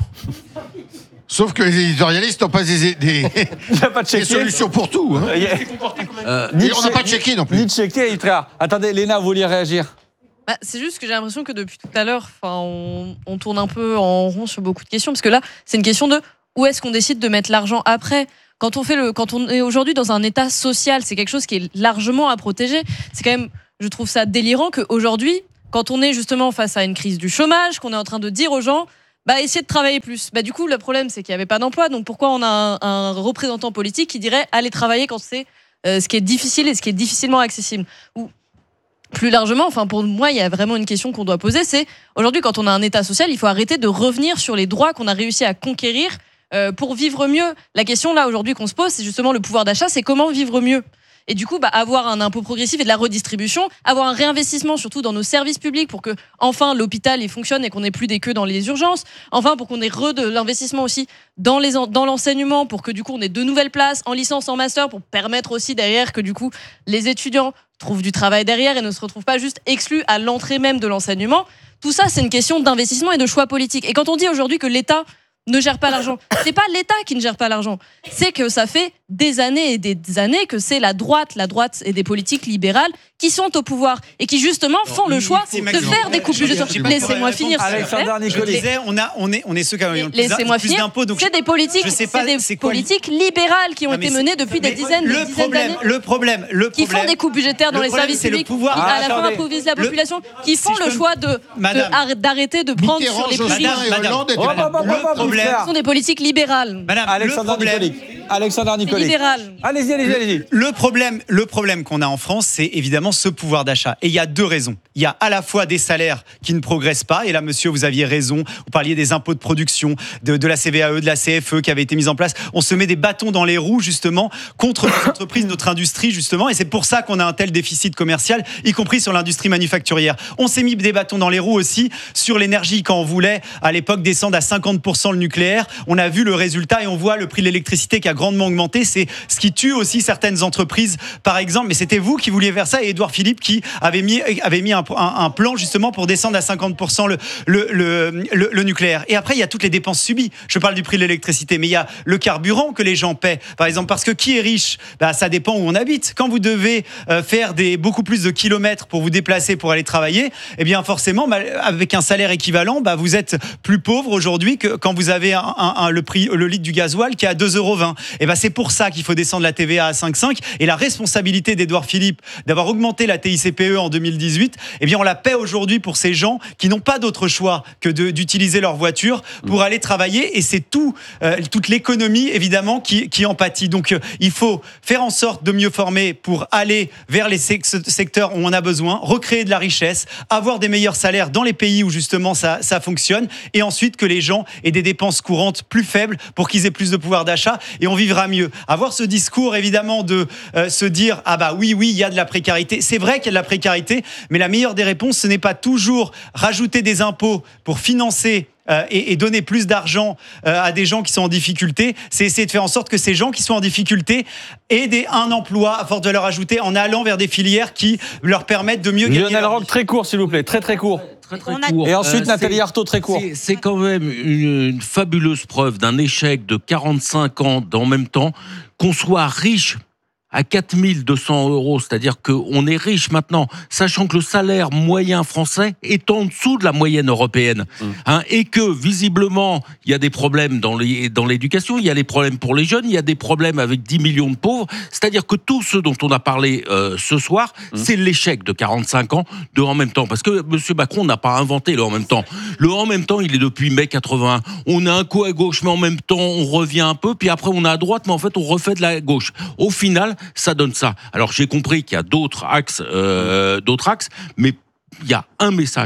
[SPEAKER 14] Sauf que les éditorialistes n'ont pas des, des,
[SPEAKER 4] pas de
[SPEAKER 14] des solutions pour tout. Hein.
[SPEAKER 4] Euh,
[SPEAKER 14] Et on n'a pas de chéquier non plus.
[SPEAKER 4] Ni de chéquier, ni de frère. Attendez, Léna, vous vouliez réagir?
[SPEAKER 13] Bah, c'est juste que j'ai l'impression que depuis tout à l'heure, on, on tourne un peu en rond sur beaucoup de questions. Parce que là, c'est une question de où est-ce qu'on décide de mettre l'argent après. Quand on, fait le, quand on est aujourd'hui dans un état social, c'est quelque chose qui est largement à protéger. C'est quand même, je trouve ça délirant qu'aujourd'hui, quand on est justement face à une crise du chômage, qu'on est en train de dire aux gens, bah, essayez de travailler plus. Bah, du coup, le problème, c'est qu'il n'y avait pas d'emploi. Donc, pourquoi on a un, un représentant politique qui dirait allez travailler quand c'est euh, ce qui est difficile et ce qui est difficilement accessible? Ou plus largement, enfin, pour moi, il y a vraiment une question qu'on doit poser. C'est aujourd'hui, quand on a un état social, il faut arrêter de revenir sur les droits qu'on a réussi à conquérir euh, pour vivre mieux. La question, là, aujourd'hui, qu'on se pose, c'est justement le pouvoir d'achat, c'est comment vivre mieux. Et du coup, bah, avoir un impôt progressif et de la redistribution, avoir un réinvestissement surtout dans nos services publics pour que, enfin, l'hôpital il fonctionne et qu'on n'ait plus des queues dans les urgences. Enfin, pour qu'on ait re de l'investissement aussi dans, les, dans l'enseignement, pour que du coup, on ait de nouvelles places en licence, en master, pour permettre aussi derrière que du coup, les étudiants trouvent du travail derrière et ne se retrouvent pas juste exclus à l'entrée même de l'enseignement. Tout ça, c'est une question d'investissement et de choix politique. Et quand on dit aujourd'hui que l'État ne gère pas l'argent, c'est pas l'État qui ne gère pas l'argent, c'est que ça fait des années et des années que c'est la droite, la droite et des politiques libérales qui sont au pouvoir et qui justement font le choix de faire des coupes budgétaires. Laissez-moi finir.
[SPEAKER 4] Alexandre
[SPEAKER 15] Je disais, on a, on est, on est ceux qui ont le plus,
[SPEAKER 13] Laissez-moi
[SPEAKER 15] plus
[SPEAKER 13] finir.
[SPEAKER 15] d'impôts. Donc
[SPEAKER 13] c'est des politiques,
[SPEAKER 15] je sais pas,
[SPEAKER 13] c'est des
[SPEAKER 15] c'est quoi,
[SPEAKER 13] politiques libérales qui ont
[SPEAKER 15] non,
[SPEAKER 13] été
[SPEAKER 15] c'est,
[SPEAKER 13] menées depuis des dizaines,
[SPEAKER 15] le
[SPEAKER 13] des dizaines
[SPEAKER 15] problème,
[SPEAKER 13] d'années.
[SPEAKER 15] Le problème, le
[SPEAKER 13] qui
[SPEAKER 15] problème,
[SPEAKER 13] font des coupes budgétaires dans les
[SPEAKER 15] problème,
[SPEAKER 13] services
[SPEAKER 15] c'est
[SPEAKER 13] publics,
[SPEAKER 15] le pouvoir.
[SPEAKER 13] qui
[SPEAKER 15] Ah,
[SPEAKER 13] à la fois
[SPEAKER 15] attendez.
[SPEAKER 13] approviennent la
[SPEAKER 15] Le-
[SPEAKER 13] population, qui
[SPEAKER 15] si
[SPEAKER 13] font
[SPEAKER 15] je
[SPEAKER 13] le
[SPEAKER 15] peux-
[SPEAKER 13] choix de,
[SPEAKER 15] Madame.
[SPEAKER 13] de- d'arrêter de prendre
[SPEAKER 14] Mitterrand,
[SPEAKER 13] sur les
[SPEAKER 14] Jospin
[SPEAKER 13] prix.
[SPEAKER 14] et Hollande étaient
[SPEAKER 4] Oh, bah, bah, bah, bah,
[SPEAKER 15] Le problème,
[SPEAKER 13] Ce sont des politiques libérales.
[SPEAKER 15] Madame,
[SPEAKER 4] Alexandre
[SPEAKER 15] le problème,
[SPEAKER 4] Nicolic. Alexandre Nicolic.
[SPEAKER 13] libéral.
[SPEAKER 4] Allez-y, allez-y, allez-y.
[SPEAKER 15] Le problème, le problème qu'on a en France, c'est évidemment ce pouvoir d'achat. Et il y a deux raisons. Il y a à la fois des salaires qui ne progressent pas. Et là, monsieur, vous aviez raison. Vous parliez des impôts de production, de, de la C V A E, de la C F E qui avait été mise en place. On se met des bâtons dans les roues, justement, contre nos entreprises, notre industrie, justement. Et c'est pour ça qu'on a un tel déficit commercial, y compris sur l'industrie manufacturière. On s'est mis des bâtons dans les roues aussi sur l'énergie quand on voulait, à l'époque, descendre à cinquante pour cent le nucléaire. On a vu le résultat et on voit le prix de l'électricité qui a grandement augmenté. C'est ce qui tue aussi certaines entreprises, par exemple. Mais c'était vous qui vouliez faire ça et Édouard Philippe qui avait mis, avait mis un, un, un plan justement pour descendre à cinquante pour cent le, le, le, le, le nucléaire. Et après, il y a toutes les dépenses subies. Je parle du prix de l'électricité, mais il y a le carburant que les gens paient. Par exemple, parce que qui est riche, bah, ça dépend où on habite. Quand vous devez euh, faire des, beaucoup plus de kilomètres pour vous déplacer, pour aller travailler, eh bien forcément, bah, avec un salaire équivalent, bah, vous êtes plus pauvre aujourd'hui que quand vous avez un, un, un, le prix, le litre du gasoil qui est à deux euros vingt. Et bah, c'est pour ça qu'il faut descendre la T V A à cinq virgule cinq. Et la responsabilité d'Édouard Philippe d'avoir augmenté la T I C P E en deux mille dix-huit, eh bien on la paie aujourd'hui pour ces gens qui n'ont pas d'autre choix que de, d'utiliser leur voiture pour aller travailler. Et c'est tout, euh, toute l'économie évidemment qui, qui en pâtit. Donc euh, il faut faire en sorte de mieux former pour aller vers les secteurs où on a besoin, recréer de la richesse, avoir des meilleurs salaires dans les pays où justement ça, ça fonctionne, et ensuite que les gens aient des dépenses courantes plus faibles pour qu'ils aient plus de pouvoir d'achat et on vivra mieux. Avoir ce discours évidemment de euh, se dire ah bah oui oui il y a de la précarité, c'est vrai qu'il y a de la précarité, mais la meilleure des réponses ce n'est pas toujours rajouter des impôts pour financer Euh, et, et donner plus d'argent euh, à des gens qui sont en difficulté, c'est essayer de faire en sorte que ces gens qui sont en difficulté aient des, un emploi à forte valeur ajoutée en allant vers des filières qui leur permettent de mieux gagner.
[SPEAKER 4] Lionel Roch, très court s'il vous plaît, très très court.
[SPEAKER 3] Très, très court.
[SPEAKER 4] Et ensuite
[SPEAKER 3] Euh,
[SPEAKER 4] Nathalie
[SPEAKER 3] c'est-
[SPEAKER 4] Arthaud, très court.
[SPEAKER 3] C'est, c'est quand même une, une fabuleuse preuve d'un échec de quarante-cinq ans en même temps, qu'on soit riche à quatre mille deux cents euros, c'est-à-dire qu'on est riche maintenant, sachant que le salaire moyen français est en dessous de la moyenne européenne, mmh. hein, et que visiblement il y a des problèmes dans, les, dans l'éducation, il y a des problèmes pour les jeunes, il y a des problèmes avec dix millions de pauvres, c'est-à-dire que tout ce dont on a parlé euh, ce soir, mmh. c'est l'échec de quarante-cinq ans de en même temps, parce que M. Macron n'a pas inventé le en même temps. Le en même temps, il est depuis mai quatre-vingt-un. On a un coup à gauche, mais en même temps on revient un peu, puis après on a à droite, mais en fait on refait de la gauche. Au final, ça donne ça. Alors j'ai compris qu'il y a d'autres axes, euh, d'autres axes, mais il y a un message.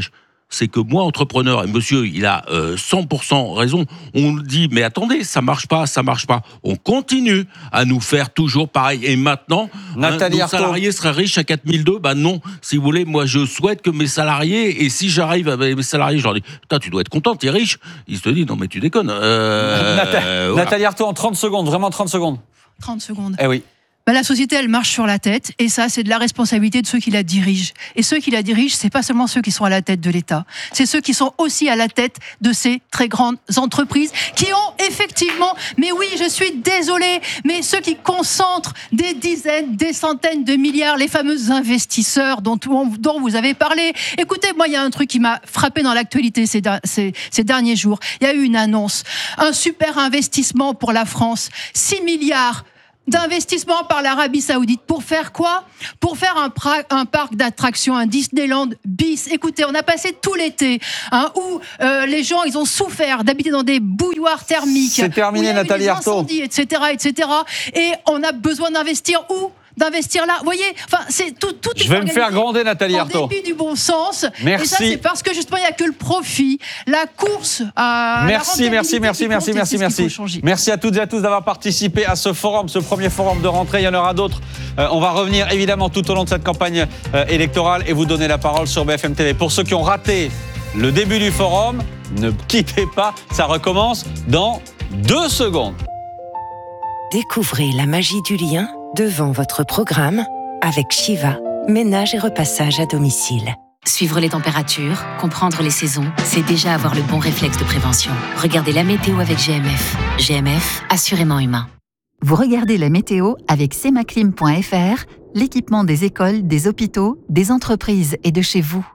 [SPEAKER 3] c'est que moi, entrepreneur, et monsieur, il a euh, cent pour cent raison, on dit, mais attendez, ça marche pas, ça marche pas. On continue à nous faire toujours pareil. Et maintenant,
[SPEAKER 4] Nathalie
[SPEAKER 3] hein, nos
[SPEAKER 4] Arthaud.
[SPEAKER 3] salariés seraient riches à quatre mille deux. Bah non, si vous voulez, moi, je souhaite que mes salariés, et si j'arrive avec mes salariés, je leur dis, putain, tu dois être content, t'es riche. Ils se disent, non, mais tu déconnes. Euh,
[SPEAKER 4] Nathalie,
[SPEAKER 3] euh, voilà.
[SPEAKER 4] Nathalie Arthaud, en trente secondes, vraiment trente secondes.
[SPEAKER 16] trente secondes.
[SPEAKER 4] Eh oui.
[SPEAKER 16] Ben, la société, elle marche sur la tête, et ça, c'est de la responsabilité de ceux qui la dirigent. Et ceux qui la dirigent, c'est pas seulement ceux qui sont à la tête de l'État, c'est ceux qui sont aussi à la tête de ces très grandes entreprises qui ont effectivement, mais oui, je suis désolée, mais ceux qui concentrent des dizaines, des centaines de milliards, les fameux investisseurs dont, dont vous avez parlé. Écoutez, moi, il y a un truc qui m'a frappé dans l'actualité ces, ces, ces derniers jours. Il y a eu une annonce, un super investissement pour la France, six milliards d'investissement par l'Arabie Saoudite. Pour faire quoi ? Pour faire un, pra- un parc d'attractions, un Disneyland bis. Écoutez, on a passé tout l'été hein, où euh, les gens, ils ont souffert d'habiter dans des bouilloires thermiques.
[SPEAKER 4] C'est terminé,
[SPEAKER 16] où il y avait
[SPEAKER 4] Nathalie
[SPEAKER 16] des
[SPEAKER 4] Arthaud.
[SPEAKER 16] incendies, et cetera, et cetera. Et on a besoin d'investir où ? D'investir là. Vous voyez, enfin, c'est tout, tout est
[SPEAKER 4] Je vais me faire gronder, Nathalie
[SPEAKER 16] en
[SPEAKER 4] Arthaud.
[SPEAKER 16] dépit du bon sens.
[SPEAKER 4] Merci.
[SPEAKER 16] Et ça, c'est parce que justement, il n'y a que le profit, la course à
[SPEAKER 4] Merci,
[SPEAKER 16] la
[SPEAKER 4] merci, merci, merci, merci, merci. Merci à toutes et à tous d'avoir participé à ce forum, ce premier forum de rentrée. Il y en aura d'autres. Euh, on va revenir évidemment tout au long de cette campagne euh, électorale et vous donner la parole sur B F M T V. Pour ceux qui ont raté le début du forum, ne quittez pas, ça recommence dans deux secondes.
[SPEAKER 17] Découvrez la magie du lien devant votre programme avec Shiva, ménage et repassage à domicile.
[SPEAKER 18] Suivre les températures, comprendre les saisons, c'est déjà avoir le bon réflexe de prévention. Regardez la météo avec G M F. G M F, assurément humain.
[SPEAKER 19] Vous regardez la météo avec semaclim point f r, l'équipement des écoles, des hôpitaux, des entreprises et de chez vous.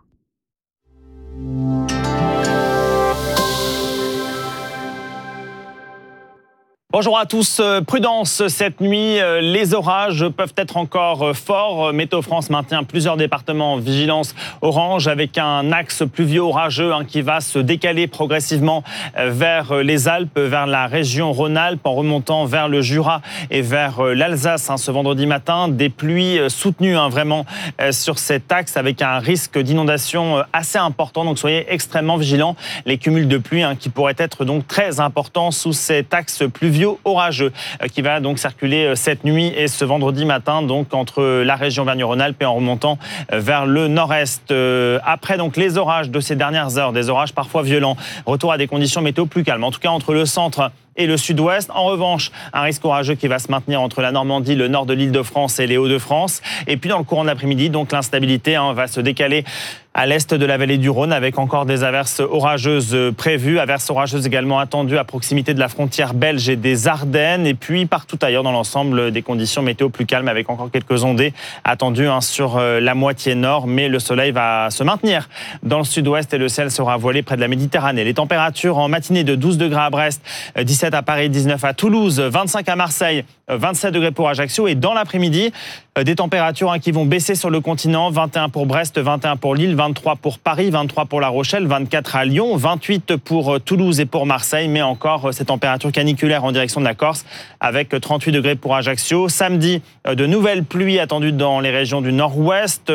[SPEAKER 20] Bonjour à tous. Prudence cette nuit, les orages peuvent être encore forts. Météo France maintient plusieurs départements en vigilance orange avec un axe pluvieux orageux hein, qui va se décaler progressivement vers les Alpes, vers la région Rhône-Alpes en remontant vers le Jura et vers l'Alsace hein, ce vendredi matin. Des pluies soutenues hein, vraiment sur cet axe avec un risque d'inondation assez important. Donc soyez extrêmement vigilants. Les cumuls de pluie hein, qui pourraient être donc très importants sous cet axe pluvieux orageux qui va donc circuler cette nuit et ce vendredi matin donc entre la région Auvergne-Rhône-Alpes et en remontant vers le nord-est. Après donc les orages de ces dernières heures, des orages parfois violents, retour à des conditions météo plus calmes. En tout cas entre le centre et le sud-ouest. En revanche, un risque orageux qui va se maintenir entre la Normandie, le nord de l'Île-de-France et les Hauts-de-France. Et puis dans le courant de l'après-midi, donc l'instabilité hein, va se décaler à l'est de la vallée du Rhône avec encore des averses orageuses prévues. Averses orageuses également attendues à proximité de la frontière belge et des Ardennes. Et puis partout ailleurs dans l'ensemble, des conditions météo plus calmes avec encore quelques ondées attendues hein, sur la moitié nord. Mais le soleil va se maintenir dans le sud-ouest et le ciel sera voilé près de la Méditerranée. Les températures en matinée de douze degrés à Brest, dix-sept à Paris, dix-neuf à Toulouse, vingt-cinq à Marseille, vingt-sept degrés pour Ajaccio. Et dans l'après-midi, des températures hein, qui vont baisser sur le continent. vingt et un pour Brest, vingt et un pour Lille, vingt-trois pour Paris, vingt-trois pour La Rochelle, vingt-quatre à Lyon, vingt-huit pour Toulouse et pour Marseille. Mais encore ces températures caniculaires en direction de la Corse avec trente-huit degrés pour Ajaccio. Samedi, de nouvelles pluies attendues dans les régions du nord-ouest.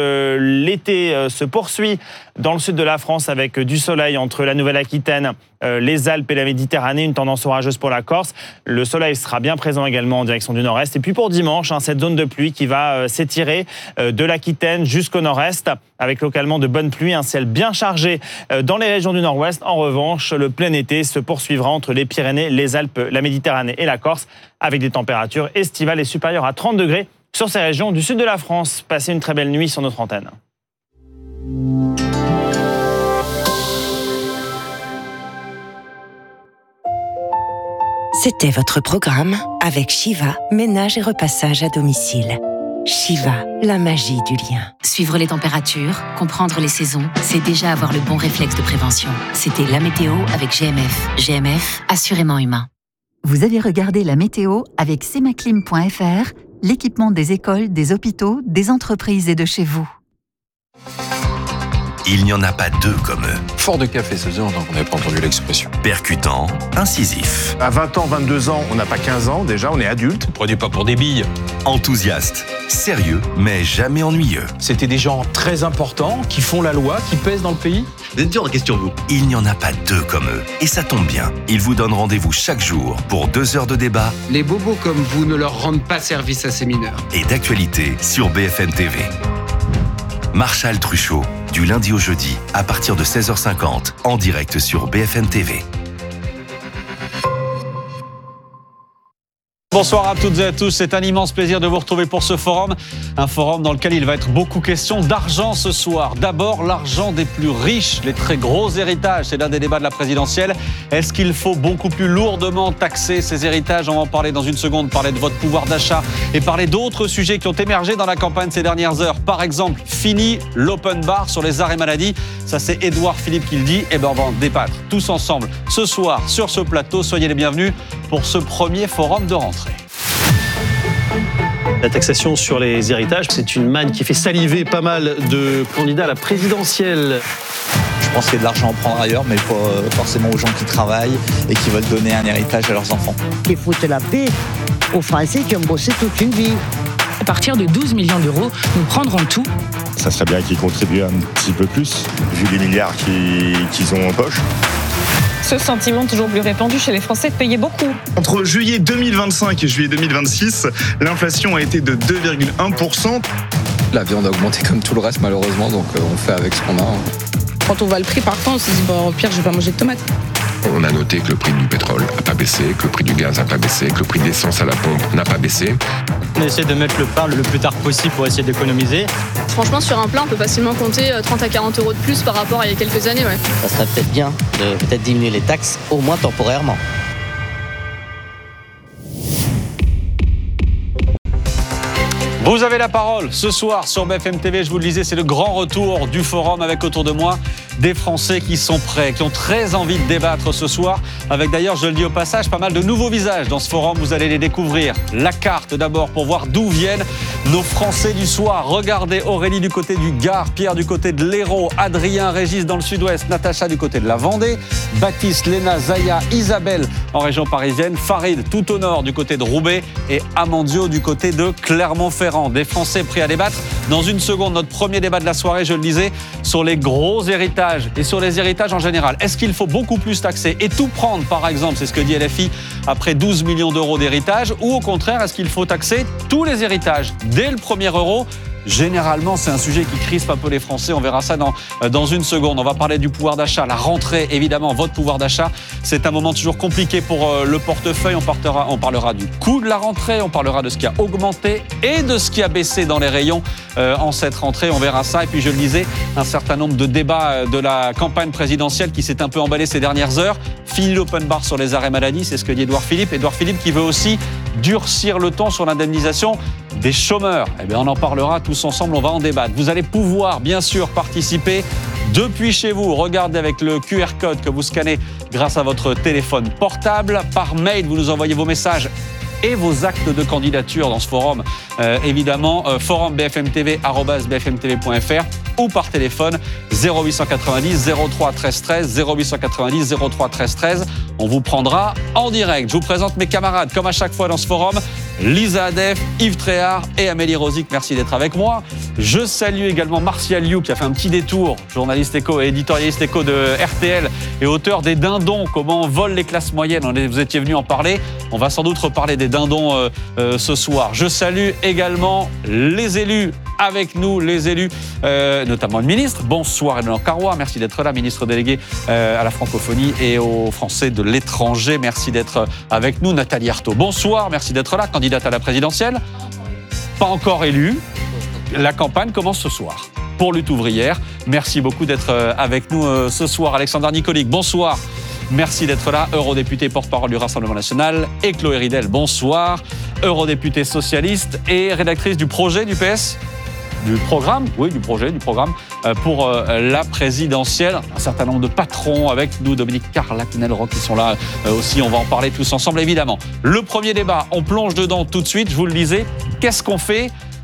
[SPEAKER 20] L'été se poursuit dans le sud de la France avec du soleil entre la Nouvelle-Aquitaine, les Alpes et la Méditerranée. Une tendance orageuse pour la Corse. Le soleil sera bien présent également en direction du nord-est. Et puis pour dimanche, hein, cette zone de pluie qui va s'étirer de l'Aquitaine jusqu'au nord-est avec localement de bonnes pluies, un ciel bien chargé dans les régions du nord-ouest. En revanche, le plein été se poursuivra entre les Pyrénées, les Alpes, la Méditerranée et la Corse avec des températures estivales et supérieures à trente degrés sur ces régions du sud de la France. Passez une très belle nuit sur notre antenne.
[SPEAKER 17] C'était votre programme avec Shiva, ménage et repassage à domicile. Shiva, la magie du lien.
[SPEAKER 18] Suivre les températures, comprendre les saisons, c'est déjà avoir le bon réflexe de prévention. C'était la météo avec G M F. G M F, assurément humain.
[SPEAKER 19] Vous avez regardé la météo avec semaclim point f r, l'équipement des écoles, des hôpitaux, des entreprises et de chez vous.
[SPEAKER 21] il n'y en a pas deux comme eux.
[SPEAKER 22] Fort de café, ça faisait longtemps qu'on n'avait pas entendu l'expression.
[SPEAKER 21] Percutant, incisif.
[SPEAKER 23] À vingt ans, vingt-deux ans, on n'a pas quinze ans, déjà, on est adulte.
[SPEAKER 22] Prenez pas pour des billes.
[SPEAKER 21] Enthousiaste, sérieux, mais jamais ennuyeux.
[SPEAKER 24] C'était des gens très importants, qui font la loi, qui pèsent dans le pays.
[SPEAKER 21] Vous êtes dur en question, vous. Il n'y en a pas deux comme eux. Et ça tombe bien. Ils vous donnent rendez-vous chaque jour pour deux heures de débat.
[SPEAKER 25] Les bobos comme vous ne leur rendent pas service à ces mineurs.
[SPEAKER 21] Et d'actualité sur B F M T V. Marshall Truchot, du lundi au jeudi, à partir de seize heures cinquante, en direct sur B F M T V.
[SPEAKER 4] Bonsoir à toutes et à tous, c'est un immense plaisir de vous retrouver pour ce forum. Un forum dans lequel il va être beaucoup question d'argent ce soir. D'abord, l'argent des plus riches, les très gros héritages. C'est l'un des débats de la présidentielle. Est-ce qu'il faut beaucoup plus lourdement taxer ces héritages? On va en parler dans une seconde, parler de votre pouvoir d'achat et parler d'autres sujets qui ont émergé dans la campagne ces dernières heures. Par exemple, fini l'open bar sur les arrêts maladie. Ça, c'est Édouard Philippe qui le dit. Et ben, on va en débattre tous ensemble ce soir sur ce plateau. Soyez les bienvenus pour ce premier forum de rentrée.
[SPEAKER 26] La taxation sur les héritages, c'est une manne qui fait saliver pas mal de candidats à la présidentielle.
[SPEAKER 27] Je pense qu'il y a de l'argent à prendre ailleurs, mais pas forcément aux gens qui travaillent et qui veulent donner un héritage à leurs enfants.
[SPEAKER 28] Il faut la paix aux Français qui ont bossé toute une vie.
[SPEAKER 29] À partir de douze millions d'euros, nous prendrons tout.
[SPEAKER 30] Ça serait bien qu'ils contribuent un petit peu plus, vu les milliards qu'ils, qu'ils ont en poche.
[SPEAKER 31] Ce sentiment toujours plus répandu chez les Français de payer beaucoup.
[SPEAKER 32] Entre juillet deux mille vingt-cinq et juillet deux mille vingt-six, l'inflation a été de deux virgule un pour cent.
[SPEAKER 33] La viande a augmenté comme tout le reste malheureusement, donc on fait avec ce qu'on a.
[SPEAKER 31] Quand on voit le prix, parfois on se dit, bon, au pire, je vais pas manger de tomates.
[SPEAKER 22] On a noté que le prix du pétrole n'a pas baissé, que le prix du gaz n'a pas baissé, que le prix de l'essence à la pompe n'a pas baissé.
[SPEAKER 34] On essaie de mettre le pain le plus tard possible pour essayer d'économiser.
[SPEAKER 35] Franchement, sur un plat, on peut facilement compter trente à quarante euros de plus par rapport à il y a quelques années. Ouais.
[SPEAKER 36] Ça serait peut-être bien de peut-être diminuer les taxes, au moins temporairement.
[SPEAKER 4] Vous avez la parole ce soir sur B F M T V, je vous le disais, c'est le grand retour du forum avec autour de moi des Français qui sont prêts, qui ont très envie de débattre ce soir, avec d'ailleurs, je le dis au passage, pas mal de nouveaux visages dans ce forum, vous allez les découvrir. La carte d'abord pour voir d'où viennent nos Français du soir. Regardez Aurélie du côté du Gard, Pierre du côté de l'Hérault, Adrien, Régis dans le sud-ouest, Natacha du côté de la Vendée, Baptiste, Léna, Zaya, Isabelle en région parisienne, Farid tout au nord du côté de Roubaix et Amandio du côté de Clermont-Ferrand. Des Français prêts à débattre. Dans une seconde, notre premier débat de la soirée, je le disais, sur les gros héritages et sur les héritages en général. Est-ce qu'il faut beaucoup plus taxer et tout prendre, par exemple, c'est ce que dit L F I, après douze millions d'euros d'héritage, ou au contraire, est-ce qu'il faut taxer tous les héritages dès le premier euro? Généralement, c'est un sujet qui crispe un peu les Français. On verra ça dans, dans une seconde. On va parler du pouvoir d'achat, la rentrée, évidemment, votre pouvoir d'achat. C'est un moment toujours compliqué pour euh, le portefeuille. On, partera, on parlera du coût de la rentrée, on parlera de ce qui a augmenté et de ce qui a baissé dans les rayons euh, en cette rentrée. On verra ça. Et puis, je le disais, un certain nombre de débats de la campagne présidentielle qui s'est un peu emballé ces dernières heures. Fini l'open bar sur les arrêts maladie, c'est ce que dit Édouard Philippe. Édouard Philippe qui veut aussi durcir le ton sur l'indemnisation des chômeurs. Eh bien, on en parlera tous ensemble, on va en débattre. Vous allez pouvoir, bien sûr, participer depuis chez vous. Regardez avec le Q R code que vous scannez grâce à votre téléphone portable. Par mail, vous nous envoyez vos messages et vos actes de candidature dans ce forum, euh, évidemment, euh, forum b f m t v arobase b f m t v point f r ou par téléphone zéro huit cent quatre-vingt-dix zéro trois treize treize, zéro huit cent quatre-vingt-dix zéro trois treize treize. On vous prendra en direct. Je vous présente mes camarades, comme à chaque fois dans ce forum, Lisa Adef, Yves Tréhard et Amélie Rosic. Merci d'être avec moi. Je salue également Martial Liu qui a fait un petit détour, journaliste éco et éditorialiste éco de R T L et auteur des Dindons, comment on vole les classes moyennes. Vous étiez venu en parler. On va sans doute reparler des Dindons euh, euh, ce soir. Je salue également les élus avec nous, les élus, euh, notamment le ministre. Bonsoir Eleanor Carrois, merci d'être là, ministre délégué euh, à la francophonie et aux Français de l'étranger. Merci d'être avec nous. Nathalie Arthaud, bonsoir, merci d'être là, candidate à la présidentielle. Pas encore élue. La campagne commence ce soir pour Lutte ouvrière. Merci beaucoup d'être avec nous euh, ce soir. Alexandre Nicolic, bonsoir. Merci d'être là, eurodéputé porte-parole du Rassemblement national. Et Chloé Ridel, bonsoir, eurodéputée socialiste et rédactrice du projet du P S, du programme, oui, du projet, du programme euh, pour euh, la présidentielle. Un certain nombre de patrons avec nous, Dominique Carlac, Nelrock qui sont là euh, aussi. On va en parler tous ensemble, évidemment. Le premier débat, on plonge dedans tout de suite. Je vous le disais, qu'est-ce qu'on fait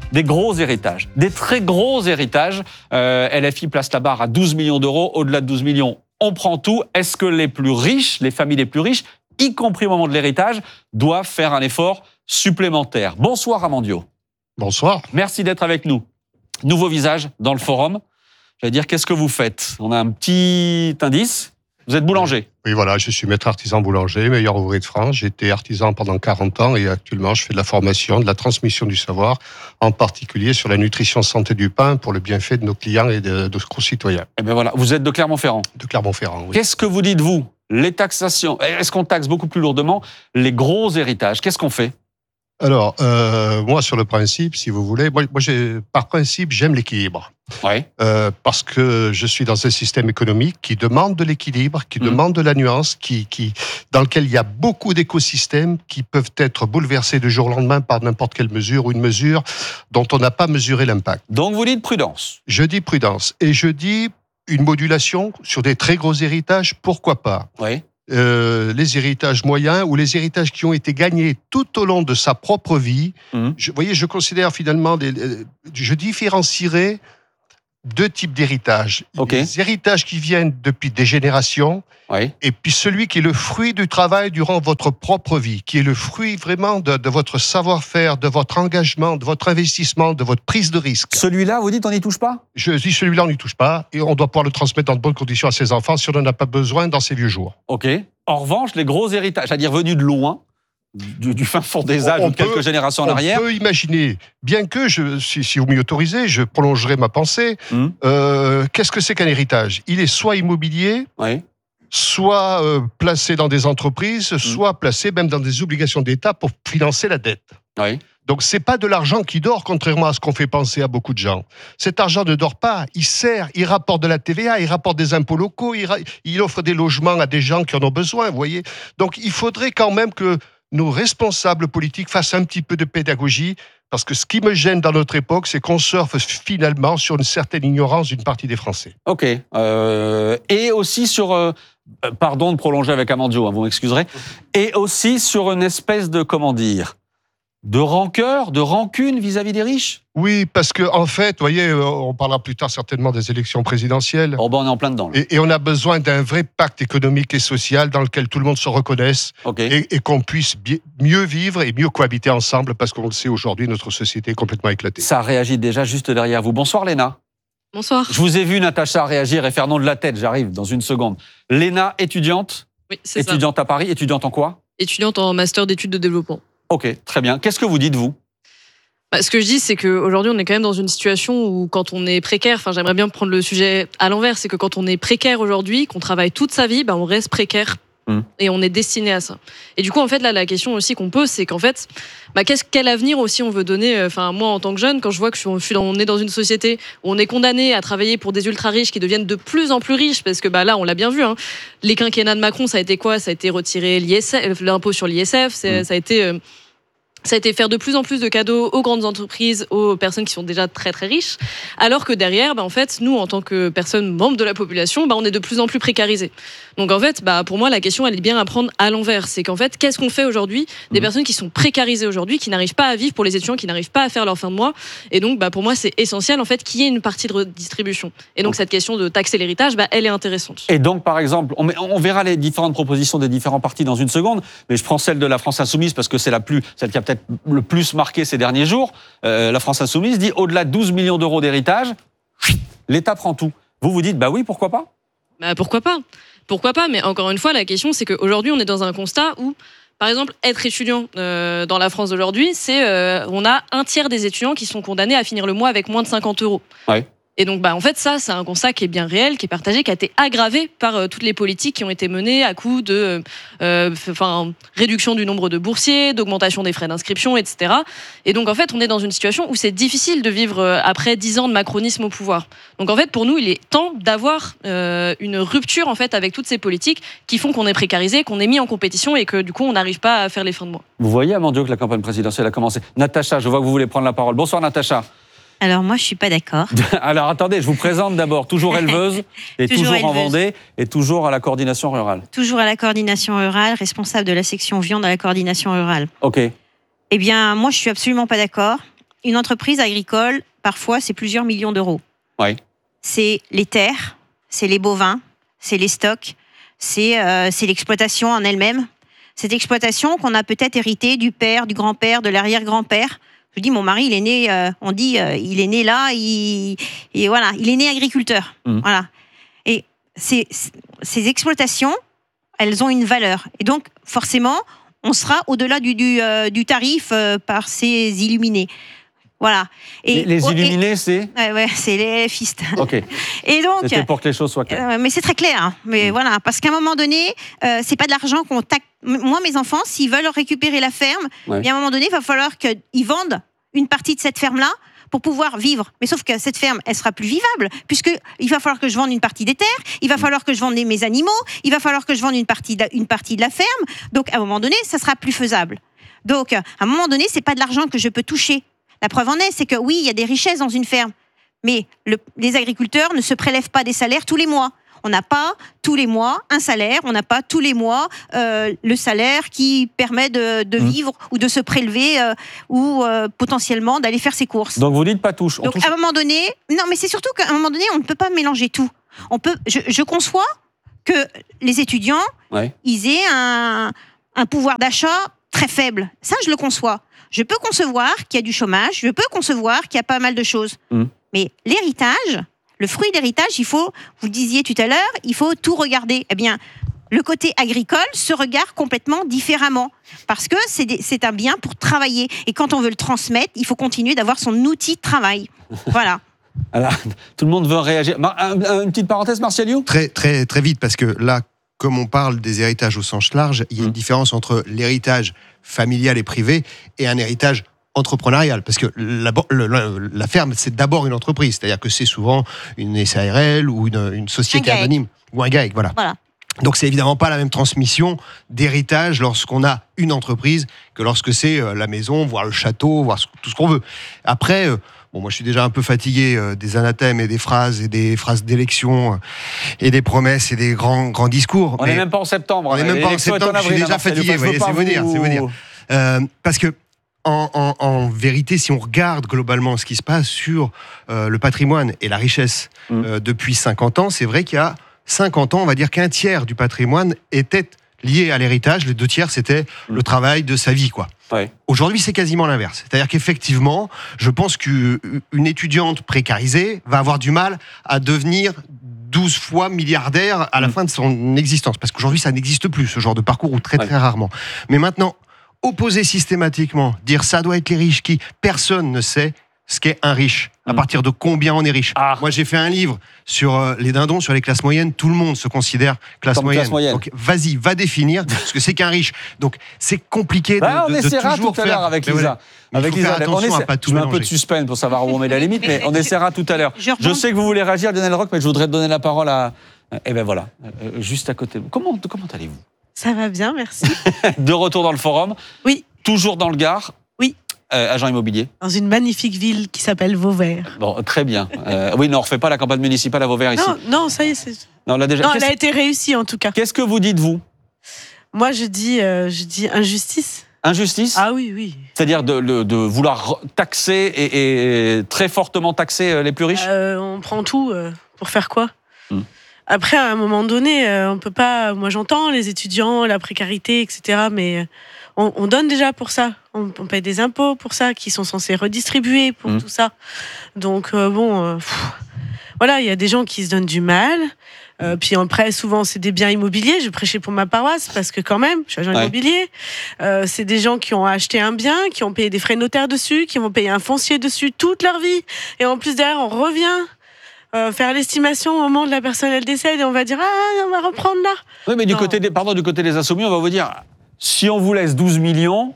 [SPEAKER 4] des gros héritages, des très gros héritages. Euh, L F I place la barre à douze millions d'euros. Au-delà de douze millions, on prend tout. Est-ce que les plus riches, les familles les plus riches, y compris au moment de l'héritage, doivent faire un effort supplémentaire? Bonsoir Amandio.
[SPEAKER 1] Bonsoir.
[SPEAKER 4] Merci d'être avec nous. Nouveau visage dans le forum. J'allais dire, qu'est-ce que vous faites? On a un petit indice. Vous êtes boulanger.
[SPEAKER 1] Oui, voilà, je suis maître artisan boulanger, meilleur ouvrier de France. J'ai été artisan pendant quarante ans et actuellement, je fais de la formation, de la transmission du savoir, en particulier sur la nutrition santé du pain pour le bienfait de nos clients et de, de nos concitoyens.
[SPEAKER 4] Et bien voilà, vous êtes de Clermont-Ferrand.
[SPEAKER 1] De Clermont-Ferrand, oui.
[SPEAKER 4] Qu'est-ce que vous dites, vous? Les taxations, est-ce qu'on taxe beaucoup plus lourdement les gros héritages? Qu'est-ce qu'on fait?
[SPEAKER 1] Alors, euh, moi, sur le principe, si vous voulez, moi, moi j'ai, par principe, j'aime l'équilibre.
[SPEAKER 4] Oui.
[SPEAKER 1] Euh, parce que je suis dans un système économique qui demande de l'équilibre, qui mmh. demande de la nuance, qui, qui, dans lequel il y a beaucoup d'écosystèmes qui peuvent être bouleversés du jour au lendemain par n'importe quelle mesure ou une mesure dont on n'a pas mesuré l'impact.
[SPEAKER 4] Donc, vous dites prudence.
[SPEAKER 1] Je dis prudence. Et je dis une modulation sur des très gros héritages, pourquoi pas?
[SPEAKER 4] Oui.
[SPEAKER 1] Euh, les héritages moyens ou les héritages qui ont été gagnés tout au long de sa propre vie. Mmh. Je, vous voyez, je considère finalement, des, je différencierais deux types d'héritages.
[SPEAKER 4] Okay.
[SPEAKER 1] Les héritages qui viennent depuis des générations,
[SPEAKER 4] oui.
[SPEAKER 1] et puis celui qui est le fruit du travail durant votre propre vie, qui est le fruit vraiment de, de votre savoir-faire, de votre engagement, de votre investissement, de votre prise de risque.
[SPEAKER 4] Celui-là, vous dites, on n'y touche pas?
[SPEAKER 1] Je dis celui-là, on n'y touche pas, et on doit pouvoir le transmettre dans de bonnes conditions à ses enfants si on n'en a pas besoin dans ses vieux jours.
[SPEAKER 4] Ok. En revanche, les gros héritages, c'est-à-dire venus de loin, Du, du fin fond des âges, ou de quelques générations en
[SPEAKER 1] on
[SPEAKER 4] arrière.
[SPEAKER 1] On peut imaginer, bien que, je, si, si vous m'y autorisez, je prolongerai ma pensée. Mmh. Euh, qu'est-ce que c'est qu'un héritage? Il est soit immobilier,
[SPEAKER 4] oui.
[SPEAKER 1] soit euh, placé dans des entreprises, mmh. soit placé même dans des obligations d'État pour financer la dette.
[SPEAKER 4] Oui.
[SPEAKER 1] Donc, c'est pas de l'argent qui dort, contrairement à ce qu'on fait penser à beaucoup de gens. Cet argent ne dort pas, il sert, il rapporte de la T V A, il rapporte des impôts locaux, il, ra- il offre des logements à des gens qui en ont besoin, vous voyez. Donc, il faudrait quand même que nos responsables politiques fassent un petit peu de pédagogie, parce que ce qui me gêne dans notre époque, c'est qu'on surfe finalement sur une certaine ignorance d'une partie des Français.
[SPEAKER 4] Ok. Euh, et aussi sur... Euh, pardon de prolonger avec Amandio, hein, vous m'excuserez. Et aussi sur une espèce de, comment dire, de rancœur, de rancune vis-à-vis des riches?
[SPEAKER 1] Oui, parce que en fait, vous voyez, on parlera plus tard certainement des élections présidentielles.
[SPEAKER 4] Oh ben on est en plein dedans.
[SPEAKER 1] Et, et on a besoin d'un vrai pacte économique et social dans lequel tout le monde se reconnaisse,
[SPEAKER 4] okay.
[SPEAKER 1] et, et qu'on puisse bi- mieux vivre et mieux cohabiter ensemble, parce qu'on le sait aujourd'hui, notre société est complètement éclatée.
[SPEAKER 4] Ça réagit déjà juste derrière vous. Bonsoir Léna.
[SPEAKER 35] Bonsoir.
[SPEAKER 4] Je vous ai vu, Natacha, réagir et faire non de la tête. J'arrive dans une seconde. Léna, étudiante.
[SPEAKER 35] Oui, c'est ça.
[SPEAKER 4] Étudiante à Paris. Étudiante en quoi?
[SPEAKER 35] Étudiante en master d'études de développement.
[SPEAKER 4] Ok, très bien. Qu'est-ce que vous dites, vous?
[SPEAKER 35] Bah, ce que je dis, c'est qu'aujourd'hui, on est quand même dans une situation où quand on est précaire, enfin j'aimerais bien prendre le sujet à l'envers, c'est que quand on est précaire aujourd'hui, qu'on travaille toute sa vie, bah, on reste précaire. Mmh. Et on est destiné à ça. Et du coup, en fait, là, la question aussi qu'on pose, c'est qu'en fait, bah, qu'est-ce, quel avenir aussi on veut donner? Enfin, moi, en tant que jeune, quand je vois que je suis dans, on est dans une société où on est condamné à travailler pour des ultra riches qui deviennent de plus en plus riches, parce que bah là, on l'a bien vu. Hein, les quinquennats de Macron, ça a été quoi? Ça a été retirer l'I S F, l'impôt sur l'I S F. C'est, mmh. Ça a été euh, Ça a été faire de plus en plus de cadeaux aux grandes entreprises, aux personnes qui sont déjà très très riches, alors que derrière, bah, en fait, nous, en tant que personnes membres de la population, bah, on est de plus en plus précarisés. Donc en fait, bah, pour moi, la question, elle est bien à prendre à l'envers. C'est qu'en fait, qu'est-ce qu'on fait aujourd'hui des mmh. personnes qui sont précarisées aujourd'hui, qui n'arrivent pas à vivre, pour les étudiants qui n'arrivent pas à faire leur fin de mois. Et donc, bah, pour moi, c'est essentiel en fait qu'il y ait une partie de redistribution. Et donc, cette question de taxer l'héritage, bah, elle est intéressante.
[SPEAKER 4] Et donc, par exemple, on, on verra les différentes propositions des différents partis dans une seconde, mais je prends celle de la France Insoumise parce que c'est la plus, celle qui a peut-être le plus marqué ces derniers jours. Euh, la France Insoumise dit au-delà de douze millions d'euros d'héritage, l'État prend tout. Vous vous dites, bah oui, pourquoi pas?
[SPEAKER 35] Bah pourquoi pas? Pourquoi pas? Mais encore une fois, la question, c'est qu'aujourd'hui, on est dans un constat où, par exemple, être étudiant euh, dans la France d'aujourd'hui, c'est euh, on a un tiers des étudiants qui sont condamnés à finir le mois avec moins de cinquante euros.
[SPEAKER 4] Ouais.
[SPEAKER 35] Et donc, bah, en fait, ça, c'est un constat qui est bien réel, qui est partagé, qui a été aggravé par euh, toutes les politiques qui ont été menées à coup de euh, enfin, réduction du nombre de boursiers, d'augmentation des frais d'inscription, et cetera. Et donc, en fait, on est dans une situation où c'est difficile de vivre euh, après dix ans de macronisme au pouvoir. Donc, en fait, pour nous, il est temps d'avoir euh, une rupture, en fait, avec toutes ces politiques qui font qu'on est précarisé, qu'on est mis en compétition et que, du coup, on n'arrive pas à faire les fins de mois.
[SPEAKER 4] Vous voyez, Amandio, que la campagne présidentielle a commencé. Natacha, je vois que vous voulez prendre la parole. Bonsoir, Natacha.
[SPEAKER 2] Alors moi, je suis pas d'accord.
[SPEAKER 4] Alors attendez, je vous présente d'abord, toujours éleveuse, et toujours, toujours éleveuse. En Vendée, et toujours à la coordination rurale.
[SPEAKER 2] Toujours à la coordination rurale, responsable de la section viande à la coordination rurale.
[SPEAKER 4] Ok.
[SPEAKER 2] Eh bien, moi, je suis absolument pas d'accord. une entreprise agricole, parfois, c'est plusieurs millions d'euros.
[SPEAKER 4] Oui.
[SPEAKER 2] C'est les terres, c'est les bovins, c'est les stocks, c'est, euh, c'est l'exploitation en elle-même. Cette exploitation qu'on a peut-être héritée du père, du grand-père, de l'arrière-grand-père. Je dis, mon mari, il est né, euh, on dit, euh, il est né là, il, et voilà, il est né agriculteur. Mmh. Voilà. Et ces, ces exploitations, elles ont une valeur. Et donc, forcément, on sera au-delà du, du, euh, du tarif euh, par ces illuminés. Voilà.
[SPEAKER 4] Et, les, les illuminés, et, c'est
[SPEAKER 2] ouais, ouais, c'est les fistes.
[SPEAKER 4] Ok.
[SPEAKER 2] Et donc,
[SPEAKER 4] c'était pour que les choses soient claires.
[SPEAKER 2] Euh, mais c'est très clair. Hein. Mais mmh. voilà, parce qu'à un moment donné, euh, c'est pas de l'argent qu'on tac. Moi, mes enfants, s'ils veulent récupérer la ferme, ouais. bien à un moment donné, il va falloir qu'ils vendent une partie de cette ferme-là pour pouvoir vivre. Mais sauf que cette ferme, elle sera plus vivable, puisqu'il va falloir que je vende une partie des terres, il va falloir que je vende mes animaux, il va falloir que je vende une partie de, une partie de la ferme. Donc, à un moment donné, ça sera plus faisable. Donc, à un moment donné, c'est pas de l'argent que je peux toucher. La preuve en est, c'est que oui, il y a des richesses dans une ferme, mais le, les agriculteurs ne se prélèvent pas des salaires tous les mois. On n'a pas tous les mois un salaire, on n'a pas tous les mois euh, le salaire qui permet de, de mmh. vivre ou de se prélever euh, ou euh, potentiellement d'aller faire ses courses.
[SPEAKER 4] Donc vous dites pas touche. On
[SPEAKER 2] Donc
[SPEAKER 4] touche...
[SPEAKER 2] à un moment donné, non, mais c'est surtout qu'à un moment donné, on ne peut pas mélanger tout. On peut, je, je conçois que les étudiants, ouais. ils aient un, un pouvoir d'achat très faible. Ça, je le conçois. Je peux concevoir qu'il y a du chômage, je peux concevoir qu'il y a pas mal de choses. Mmh. Mais l'héritage, le fruit d'héritage, il faut, vous le disiez tout à l'heure, il faut tout regarder. Eh bien, le côté agricole se regarde complètement différemment. Parce que c'est, des, c'est un bien pour travailler. Et quand on veut le transmettre, il faut continuer d'avoir son outil de travail. Voilà.
[SPEAKER 4] Alors, tout le monde veut réagir. Une petite parenthèse, Martial You ?
[SPEAKER 3] Très, très, très vite, parce que là, comme on parle des héritages au sens large, il y a une mmh. différence entre l'héritage familial et privé et un héritage entrepreneurial, parce que la, la, la ferme, c'est d'abord une entreprise, c'est-à-dire que c'est souvent une S A R L ou une, une société anonyme, ou un G A E C, voilà. voilà. Donc c'est évidemment pas la même transmission d'héritage lorsqu'on a une entreprise que lorsque c'est la maison, voire le château, voire tout ce qu'on veut. Après, bon, moi je suis déjà un peu fatigué des anathèmes et des phrases et des phrases d'élection et des promesses et des grands grands discours.
[SPEAKER 4] On n'est même pas en septembre.
[SPEAKER 3] On n'est même pas en septembre. En je suis déjà fatigué. Vous voyez, c'est vous dire, c'est vous dire. Euh, parce que En, en, en vérité, si on regarde globalement ce qui se passe sur euh, le patrimoine et la richesse mmh. euh, depuis cinquante ans, c'est vrai qu'il y a cinquante ans, on va dire qu'un tiers du patrimoine était lié à l'héritage, les deux tiers, c'était mmh. le travail de sa vie, quoi. Ouais. Aujourd'hui, c'est quasiment l'inverse. C'est-à-dire qu'effectivement, je pense qu'une étudiante précarisée va avoir du mal à devenir douze fois milliardaire à la mmh. fin de son existence. Parce qu'aujourd'hui, ça n'existe plus, ce genre de parcours, ou très, ouais. très rarement. Mais maintenant, opposer systématiquement, dire ça doit être les riches qui, personne ne sait ce qu'est un riche. À mmh. partir de combien on est riche. Ah. Moi, j'ai fait un livre sur euh, les dindons, sur les classes moyennes. Tout le monde se considère classe, moyenne. classe moyenne. Donc, vas-y, va définir ce que c'est qu'un riche. Donc, c'est compliqué
[SPEAKER 4] bah,
[SPEAKER 3] de,
[SPEAKER 4] on
[SPEAKER 3] de, de
[SPEAKER 4] essaiera
[SPEAKER 3] toujours
[SPEAKER 4] tout à l'heure
[SPEAKER 3] faire...
[SPEAKER 4] avec Lisa.
[SPEAKER 3] Mais avec Lisa,
[SPEAKER 4] on essaie...
[SPEAKER 3] à pas tout
[SPEAKER 4] je mets
[SPEAKER 3] mélanger.
[SPEAKER 4] un peu de suspense pour savoir où on met la limite, mais on essaiera tout à l'heure. Je, je sais que vous voulez réagir, Lionel Roch, mais je voudrais donner la parole à... Eh ben voilà, euh, juste à côté de vous. Comment, comment allez-vous ?
[SPEAKER 5] Ça va bien, merci.
[SPEAKER 4] De retour dans le forum.
[SPEAKER 5] Oui.
[SPEAKER 4] Toujours dans le Gard.
[SPEAKER 5] Oui.
[SPEAKER 4] Euh, agent immobilier.
[SPEAKER 5] Dans une magnifique ville qui s'appelle Vauvert.
[SPEAKER 4] Bon, très bien. Euh, oui, non, on ne refait pas la campagne municipale à Vauvert ici.
[SPEAKER 5] Non, non, ça y est. C'est...
[SPEAKER 4] Non, là, déjà,
[SPEAKER 5] non elle a été réussie en tout cas.
[SPEAKER 4] Qu'est-ce que vous dites, vous ?
[SPEAKER 5] Moi, je dis, euh, je dis injustice.
[SPEAKER 4] Injustice ?
[SPEAKER 5] Ah oui, oui.
[SPEAKER 4] C'est-à-dire de, de, de vouloir taxer et, et très fortement taxer les plus riches ?
[SPEAKER 5] euh, On prend tout euh, pour faire quoi ? hmm. Après, à un moment donné, euh, on peut pas. Moi, j'entends les étudiants, la précarité, et cetera. Mais on, on donne déjà pour ça. On, on paye des impôts pour ça, qui sont censés redistribuer pour mmh. tout ça. Donc euh, bon, euh, pff, voilà, il y a des gens qui se donnent du mal. Euh, puis après, souvent, c'est des biens immobiliers. Je prêchais pour ma paroisse parce que quand même, je suis agent ouais. immobilier. Euh, c'est des gens qui ont acheté un bien, qui ont payé des frais notaires dessus, qui vont payer un foncier dessus toute leur vie. Et en plus derrière, on revient. Euh, faire l'estimation au moment de la personne elle décède et on va dire ah on va reprendre là.
[SPEAKER 4] Oui mais du non. côté des pardon du côté des insoumis on va vous dire si on vous laisse douze millions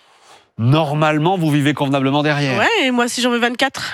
[SPEAKER 4] normalement vous vivez convenablement derrière.
[SPEAKER 5] Ouais et moi si j'en veux vingt-quatre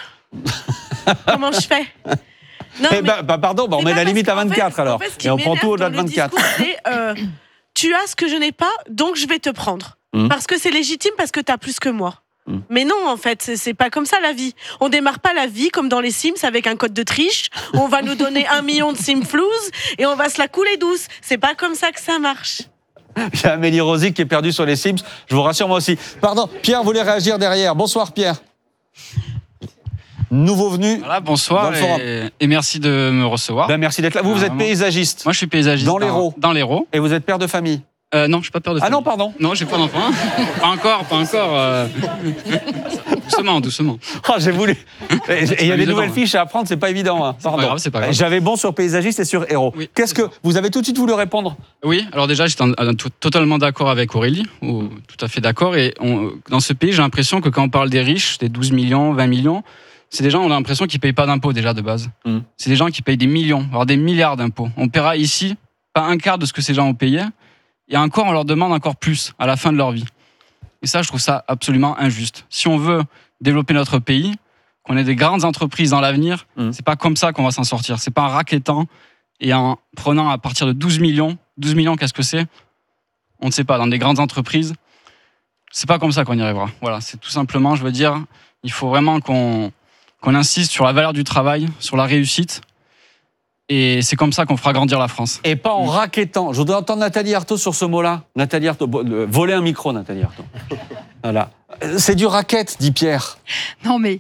[SPEAKER 5] comment je fais?
[SPEAKER 4] Non, eh mais, bah, bah, pardon bah, on met la limite à vingt-quatre fait, alors en fait, et on prend tout au-delà de vingt-quatre.
[SPEAKER 5] Discours, c'est, euh, tu as ce que je n'ai pas donc je vais te prendre mmh. parce que c'est légitime parce que tu as plus que moi. Mais non, en fait, c'est, c'est pas comme ça la vie. On démarre pas la vie comme dans les Sims avec un code de triche. On va nous donner un million de Simflouz et on va se la couler douce. C'est pas comme ça que ça marche.
[SPEAKER 4] Il y a Amélie Rosic qui est perdue sur les Sims. Je vous rassure, moi aussi. Pardon, Pierre voulait réagir derrière. Bonsoir, Pierre. Nouveau venu.
[SPEAKER 6] Voilà, bonsoir et, et merci de me recevoir.
[SPEAKER 4] Ben, merci d'être là. Vous, vous êtes
[SPEAKER 6] vraiment.
[SPEAKER 4] paysagiste.
[SPEAKER 6] Moi, je suis paysagiste
[SPEAKER 4] dans l'Hérault.
[SPEAKER 6] Dans l'Hérault.
[SPEAKER 4] Et vous êtes père de famille.
[SPEAKER 6] Euh, non, je suis pas père de famille.
[SPEAKER 4] Ah non, pardon.
[SPEAKER 6] Non, j'ai pas d'enfant. Pas encore, pas encore. Euh... doucement, doucement.
[SPEAKER 4] Oh, j'ai voulu. Et il y a des nouvelles fiches à apprendre, c'est pas évident. Hein.
[SPEAKER 6] C'est pas grave, c'est pas grave.
[SPEAKER 4] J'avais bon sur paysagiste et sur héros.
[SPEAKER 6] Oui,
[SPEAKER 4] Qu'est-ce que vous avez tout de suite voulu répondre?
[SPEAKER 6] Oui, alors déjà, j'étais en, en, totalement d'accord avec Aurélie, ou, tout à fait d'accord. Et on, dans ce pays, j'ai l'impression que quand on parle des riches, des douze millions, vingt millions, c'est des gens, on a l'impression qu'ils payent pas d'impôts déjà de base. Mm. C'est des gens qui payent des millions, voire des milliards d'impôts. On paiera ici pas un quart de ce que ces gens ont payé. Et encore, on leur demande encore plus à la fin de leur vie. Et ça, je trouve ça absolument injuste. Si on veut développer notre pays, qu'on ait des grandes entreprises dans l'avenir, mmh. c'est pas comme ça qu'on va s'en sortir. C'est pas en rackettant et en prenant à partir de douze millions. douze millions, qu'est-ce que c'est? On ne sait pas. Dans des grandes entreprises, c'est pas comme ça qu'on y arrivera. Voilà, c'est tout simplement, je veux dire, il faut vraiment qu'on, qu'on insiste sur la valeur du travail, sur la réussite. Et c'est comme ça qu'on fera grandir la France.
[SPEAKER 4] Et pas en rackettant. Je voudrais entendre Nathalie Arthaud sur ce mot-là. Nathalie Arthaud, voler un micro, Nathalie Arthaud. Voilà. C'est du racket, dit Pierre.
[SPEAKER 7] Non mais...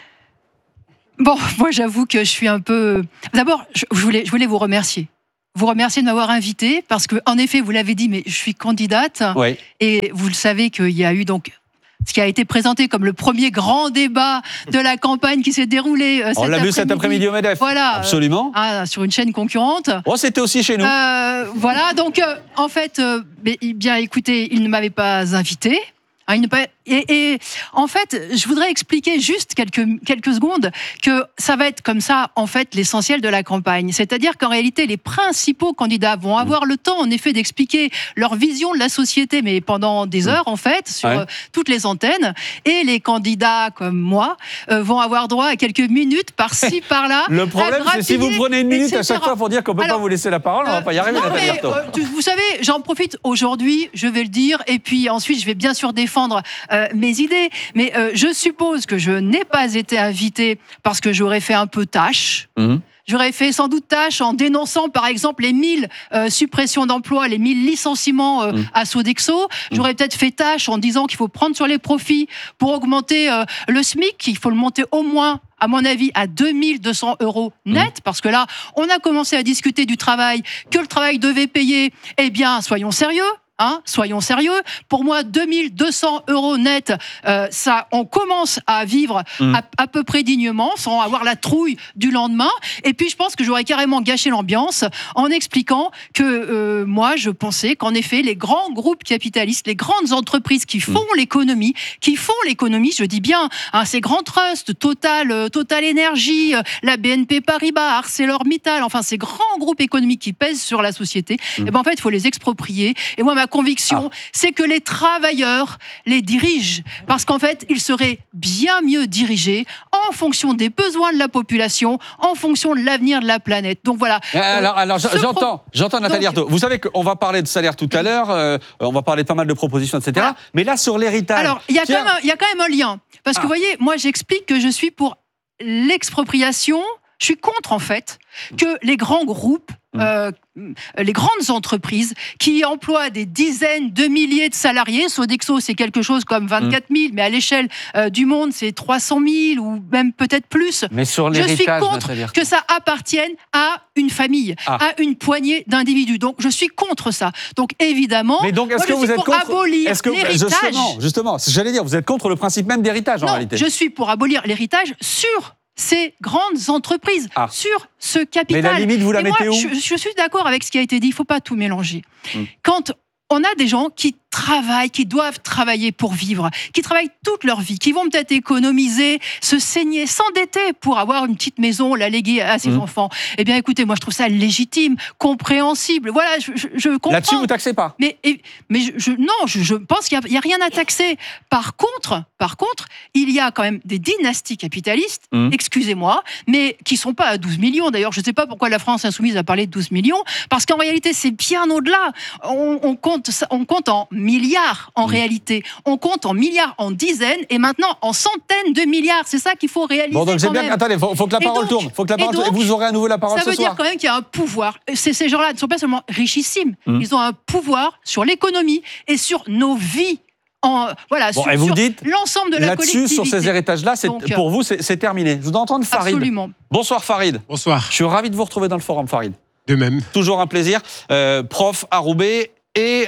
[SPEAKER 7] Bon, moi j'avoue que je suis un peu... D'abord, je voulais, je voulais vous remercier. Vous remercier de m'avoir invité, parce que, en effet, vous l'avez dit, mais je suis candidate.
[SPEAKER 4] Oui.
[SPEAKER 7] Et vous le savez qu'il y a eu donc... ce qui a été présenté comme le premier grand débat de la campagne qui s'est déroulé euh, cet
[SPEAKER 4] On l'a
[SPEAKER 7] après-midi.
[SPEAKER 4] vu cet après-midi au MEDEF.
[SPEAKER 7] Voilà.
[SPEAKER 4] Absolument.
[SPEAKER 7] Euh, sur une chaîne concurrente.
[SPEAKER 4] Oh, c'était aussi chez nous.
[SPEAKER 7] Euh, voilà, donc euh, en fait, euh, mais, bien écoutez, il ne m'avait pas invité. Hein, il ne pas... Et, et en fait, je voudrais expliquer juste quelques, quelques secondes que ça va être comme ça, en fait, l'essentiel de la campagne. C'est-à-dire qu'en réalité, les principaux candidats vont avoir le temps, en effet, d'expliquer leur vision de la société, mais pendant des heures, en fait, sur ouais. euh, toutes les antennes. Et les candidats, comme moi, euh, vont avoir droit à quelques minutes par-ci, par-là.
[SPEAKER 4] Le problème, c'est si vous prenez une minute et cetera à chaque fois pour dire qu'on ne peut Alors, pas vous laisser la parole, on ne va pas y arriver,
[SPEAKER 7] non,
[SPEAKER 4] Nathalie
[SPEAKER 7] mais,
[SPEAKER 4] Arthaud.
[SPEAKER 7] euh, Vous savez, j'en profite aujourd'hui, je vais le dire, et puis ensuite, je vais bien sûr défendre Euh, mes idées, mais euh, je suppose que je n'ai pas été invitée parce que j'aurais fait un peu tâche. Mmh. J'aurais fait sans doute tâche en dénonçant, par exemple, les mille euh, suppressions d'emplois, les mille licenciements euh, mmh. à Sodexo. J'aurais mmh. peut-être fait tâche en disant qu'il faut prendre sur les profits pour augmenter euh, le SMIC, qu'il faut le monter au moins, à mon avis, à deux mille deux cents euros net, mmh. parce que là, on a commencé à discuter du travail, que le travail devait payer. Eh bien, soyons sérieux. Hein, soyons sérieux. Pour moi, deux mille deux cents euros net, euh, ça, on commence à vivre mmh. à, à peu près dignement, sans avoir la trouille du lendemain. Et puis, je pense que j'aurais carrément gâché l'ambiance en expliquant que euh, moi, je pensais qu'en effet, les grands groupes capitalistes, les grandes entreprises qui font mmh. l'économie, qui font l'économie, je dis bien, hein, ces grands trusts, Total, euh, Total Énergie, euh, la B N P Paribas, ArcelorMittal, enfin, ces grands groupes économiques qui pèsent sur la société, mmh. et ben, en fait, il faut les exproprier. Et moi, ma conviction, ah. c'est que les travailleurs les dirigent. Parce qu'en fait, ils seraient bien mieux dirigés en fonction des besoins de la population, en fonction de l'avenir de la planète. Donc voilà.
[SPEAKER 4] Alors, alors j'entends, pro... j'entends Nathalie Arthaud. Vous savez qu'on va parler de salaire tout à l'heure, euh, on va parler de pas mal de propositions, et cetera. Ah. Mais là, sur l'héritage...
[SPEAKER 7] Alors, il y, Tiens... y a quand même un lien. Parce ah. que vous voyez, moi, j'explique que je suis pour l'expropriation. Je suis contre, en fait, que les grands groupes, euh, les grandes entreprises qui emploient des dizaines de milliers de salariés, Sodexo, c'est quelque chose comme vingt-quatre mille, mais à l'échelle euh, du monde, c'est trois cent mille ou même peut-être plus.
[SPEAKER 4] Mais sur
[SPEAKER 7] je suis contre que ça appartienne à une famille, ah. à une poignée d'individus. Donc, je suis contre ça. Donc, évidemment,
[SPEAKER 4] mais donc, est-ce
[SPEAKER 7] moi,
[SPEAKER 4] que
[SPEAKER 7] je
[SPEAKER 4] vous
[SPEAKER 7] suis
[SPEAKER 4] êtes
[SPEAKER 7] pour
[SPEAKER 4] contre...
[SPEAKER 7] abolir
[SPEAKER 4] est-ce que...
[SPEAKER 7] l'héritage.
[SPEAKER 4] Justement, justement, j'allais dire, vous êtes contre le principe même d'héritage, en
[SPEAKER 7] non,
[SPEAKER 4] réalité.
[SPEAKER 7] Je suis pour abolir l'héritage sur ces grandes entreprises, ah. sur ce capital.
[SPEAKER 4] Mais la limite, vous la
[SPEAKER 7] Et
[SPEAKER 4] mettez
[SPEAKER 7] moi,
[SPEAKER 4] où ?
[SPEAKER 7] je, je suis d'accord avec ce qui a été dit, il ne faut pas tout mélanger. Hum. Quand on a des gens qui travaillent, qui doivent travailler pour vivre, qui travaillent toute leur vie, qui vont peut-être économiser, se saigner, s'endetter pour avoir une petite maison, la léguer à ses mmh. enfants. Eh bien, écoutez, moi, je trouve ça légitime, compréhensible. Voilà, je, je, je comprends.
[SPEAKER 4] Là-dessus, vous taxez pas.
[SPEAKER 7] Mais, et, mais je, je, non, je, je pense qu'il n'y a, a rien à taxer. Par contre, par contre, il y a quand même des dynasties capitalistes, mmh. excusez-moi, mais qui ne sont pas à douze millions. D'ailleurs, je ne sais pas pourquoi la France insoumise a parlé de douze millions, parce qu'en réalité, c'est bien au-delà. On, on, compte, on compte en milliards en mmh. réalité. On compte en milliards, en dizaines et maintenant en centaines de milliards. C'est ça qu'il faut réaliser.
[SPEAKER 4] Bon, donc j'ai bien.
[SPEAKER 7] Même.
[SPEAKER 4] Attendez, faut, faut que la
[SPEAKER 7] et
[SPEAKER 4] parole
[SPEAKER 7] donc,
[SPEAKER 4] tourne. Faut que la parole
[SPEAKER 7] et donc,
[SPEAKER 4] tourne. Et vous aurez à nouveau la parole ce soir.
[SPEAKER 7] Ça veut dire quand même qu'il y a un pouvoir. Ces, ces gens-là ne sont pas seulement richissimes. Mmh. Ils ont un pouvoir sur l'économie et sur nos vies En, voilà,
[SPEAKER 4] bon,
[SPEAKER 7] sur,
[SPEAKER 4] et vous
[SPEAKER 7] sur
[SPEAKER 4] dites,
[SPEAKER 7] l'ensemble de la
[SPEAKER 4] là-dessus,
[SPEAKER 7] collectivité.
[SPEAKER 4] sur ces héritages-là, c'est,
[SPEAKER 7] Donc,
[SPEAKER 4] pour vous, c'est, c'est terminé. Je voudrais entendre Farid.
[SPEAKER 7] Absolument.
[SPEAKER 4] Bonsoir Farid.
[SPEAKER 3] Bonsoir.
[SPEAKER 4] Je suis ravi de vous retrouver dans le forum, Farid.
[SPEAKER 3] De même.
[SPEAKER 4] Toujours un plaisir. Euh, prof à Roubaix et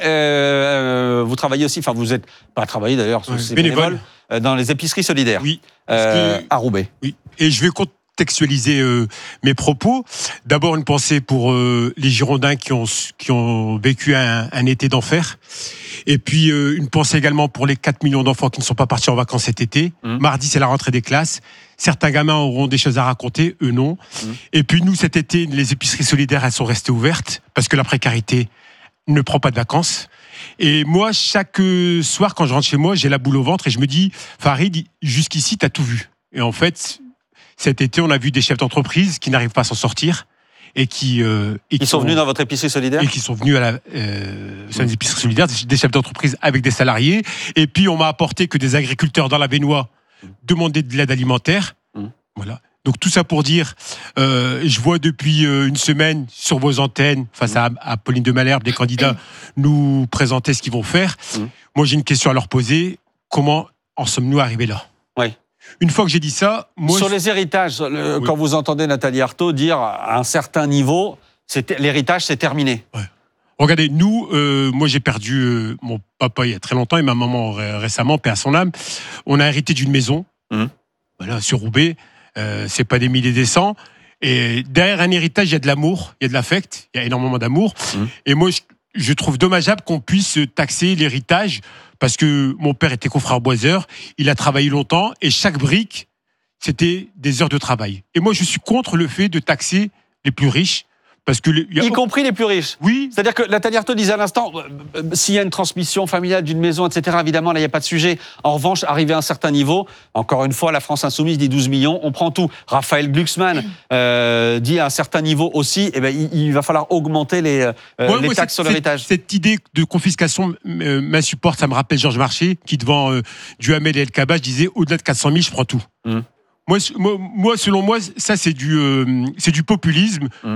[SPEAKER 4] euh, vous travaillez aussi, enfin vous êtes pas travaillé d'ailleurs,
[SPEAKER 3] ouais,
[SPEAKER 4] c'est
[SPEAKER 3] bénévole,
[SPEAKER 4] bénévole, euh, dans les épiceries solidaires.
[SPEAKER 3] Oui.
[SPEAKER 4] Euh,
[SPEAKER 3] que,
[SPEAKER 4] à Roubaix.
[SPEAKER 3] Oui. Et je vais contextualiser euh, mes propos. D'abord une pensée pour euh, les Girondins qui ont qui ont vécu un, un été d'enfer. Et puis euh, une pensée également pour les quatre millions d'enfants qui ne sont pas partis en vacances cet été. Mmh. Mardi, c'est la rentrée des classes. Certains gamins auront des choses à raconter, eux non. Mmh. Et puis nous, cet été, les épiceries solidaires, elles sont restées ouvertes parce que la précarité ne prend pas de vacances. Et moi, chaque soir, quand je rentre chez moi, j'ai la boule au ventre et je me dis, Farid, jusqu'ici, t'as tout vu. Et en fait, cet été, on a vu des chefs d'entreprise qui n'arrivent pas à s'en sortir. Et qui, euh, et
[SPEAKER 4] qui, qui sont venus dans votre épicerie solidaire.
[SPEAKER 3] Et qui sont venus à la euh, sur les épiceries solidaires, des chefs d'entreprise avec des salariés. Et puis on m'a apporté que des agriculteurs dans la Baignoire demandaient de l'aide alimentaire. Mmh. Voilà. Donc tout ça pour dire, euh, je vois depuis euh, une semaine sur vos antennes, face mmh. à, à Pauline de Malherbe, des candidats nous présenter ce qu'ils vont faire. Mmh. Moi j'ai une question à leur poser. Comment en sommes-nous arrivés là ?
[SPEAKER 4] Oui.
[SPEAKER 3] Une fois que j'ai dit ça, moi...
[SPEAKER 4] Sur les héritages, le, oui. quand vous entendez Nathalie Arthaud dire à un certain niveau, c'est, l'héritage, c'est terminé.
[SPEAKER 3] Ouais. Regardez, nous, euh, moi j'ai perdu euh, mon papa il y a très longtemps et ma maman ré- récemment, paix à son âme. On a hérité d'une maison, mmh. voilà, sur Roubaix. Euh, c'est pas des milliers des cents. Et derrière un héritage, il y a de l'amour, il y a de l'affect, il y a énormément d'amour. Mmh. Et moi, je, je trouve dommageable qu'on puisse taxer l'héritage. Parce que mon père était confrère boiseur, il a travaillé longtemps et chaque brique, c'était des heures de travail. Et moi, je suis contre le fait de taxer les plus riches. Parce que les,
[SPEAKER 4] y a... Y compris les plus riches.
[SPEAKER 3] Oui.
[SPEAKER 4] C'est-à-dire que Nathalie Arthaud disait à l'instant, euh, s'il y a une transmission familiale d'une maison, et cetera, évidemment, là, il n'y a pas de sujet. En revanche, arrivé à un certain niveau, encore une fois, la France Insoumise dit douze millions, on prend tout. Raphaël Glucksmann euh, dit à un certain niveau aussi, eh ben, il, il va falloir augmenter les, euh, ouais, les taxes cette, sur l'héritage.
[SPEAKER 3] Cette, cette idée de confiscation euh, m'insupporte, ça me rappelle Georges Marchais, qui devant euh, Duhamel et El Kabbach disait, au-delà de quatre cent mille, je prends tout. Mmh. Moi, moi, moi, selon moi, ça, c'est du, euh, c'est du populisme. Mmh.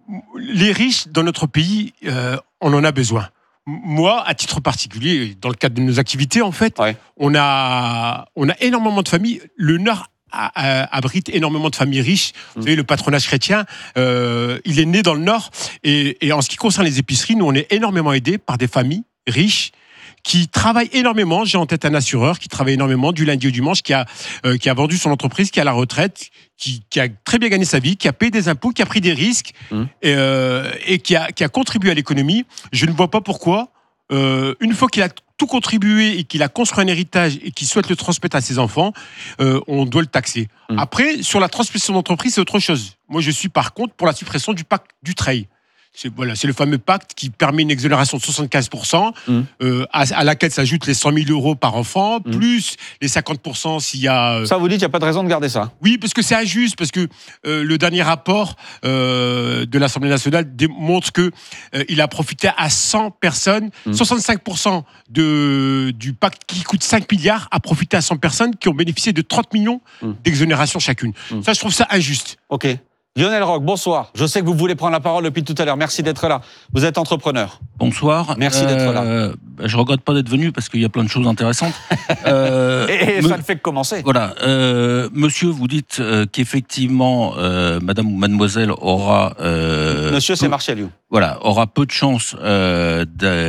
[SPEAKER 3] Les riches dans notre pays, euh, on en a besoin. Moi, à titre particulier, dans le cadre de nos activités, en fait, ouais. on a, on a énormément de familles. Le Nord a, a, abrite énormément de familles riches. Mmh. Vous savez, le patronage chrétien, euh, il est né dans le Nord. Et, et en ce qui concerne les épiceries, nous, on est énormément aidés par des familles riches qui travaille énormément. J'ai en tête un assureur qui travaille énormément du lundi au dimanche, qui a, euh, qui a vendu son entreprise, qui est à la retraite, qui, qui a très bien gagné sa vie, qui a payé des impôts, qui a pris des risques mmh. et, euh, et qui, a, qui a contribué à l'économie. Je ne vois pas pourquoi, euh, une fois qu'il a tout contribué et qu'il a construit un héritage et qu'il souhaite le transmettre à ses enfants, euh, on doit le taxer. Mmh. Après, sur la transmission d'entreprise, c'est autre chose. Moi, je suis par contre pour la suppression du pacte Dutreil. C'est, voilà, c'est le fameux pacte qui permet une exonération de soixante-quinze pour cent, mmh. euh, à, à laquelle s'ajoutent les cent mille euros par enfant, mmh. plus les cinquante pour cent s'il y a... Euh...
[SPEAKER 4] Ça, vous dites qu'il n'y a pas de raison de garder ça ?
[SPEAKER 3] Oui, parce que c'est injuste, parce que euh, le dernier rapport euh, de l'Assemblée nationale démontre qu'il euh, a profité à cent personnes. Mmh. soixante-cinq pour cent de, du pacte qui coûte cinq milliards a profité à cent personnes qui ont bénéficié de trente millions mmh. d'exonération chacune. Mmh. Ça, je trouve ça injuste.
[SPEAKER 4] Ok. Lionel Roch, bonsoir. Je sais que vous voulez prendre la parole depuis tout à l'heure. Merci d'être là. Vous êtes entrepreneur.
[SPEAKER 8] Bonsoir.
[SPEAKER 4] Merci euh, d'être là.
[SPEAKER 8] Je regrette pas d'être venu parce qu'il y a plein de choses intéressantes.
[SPEAKER 4] euh, et et me... ça ne fait que commencer.
[SPEAKER 8] Voilà. Euh, monsieur, vous dites euh, qu'effectivement, euh, madame ou mademoiselle aura... Euh,
[SPEAKER 4] monsieur, c'est Martial You.
[SPEAKER 8] Voilà, aura peu de chances euh,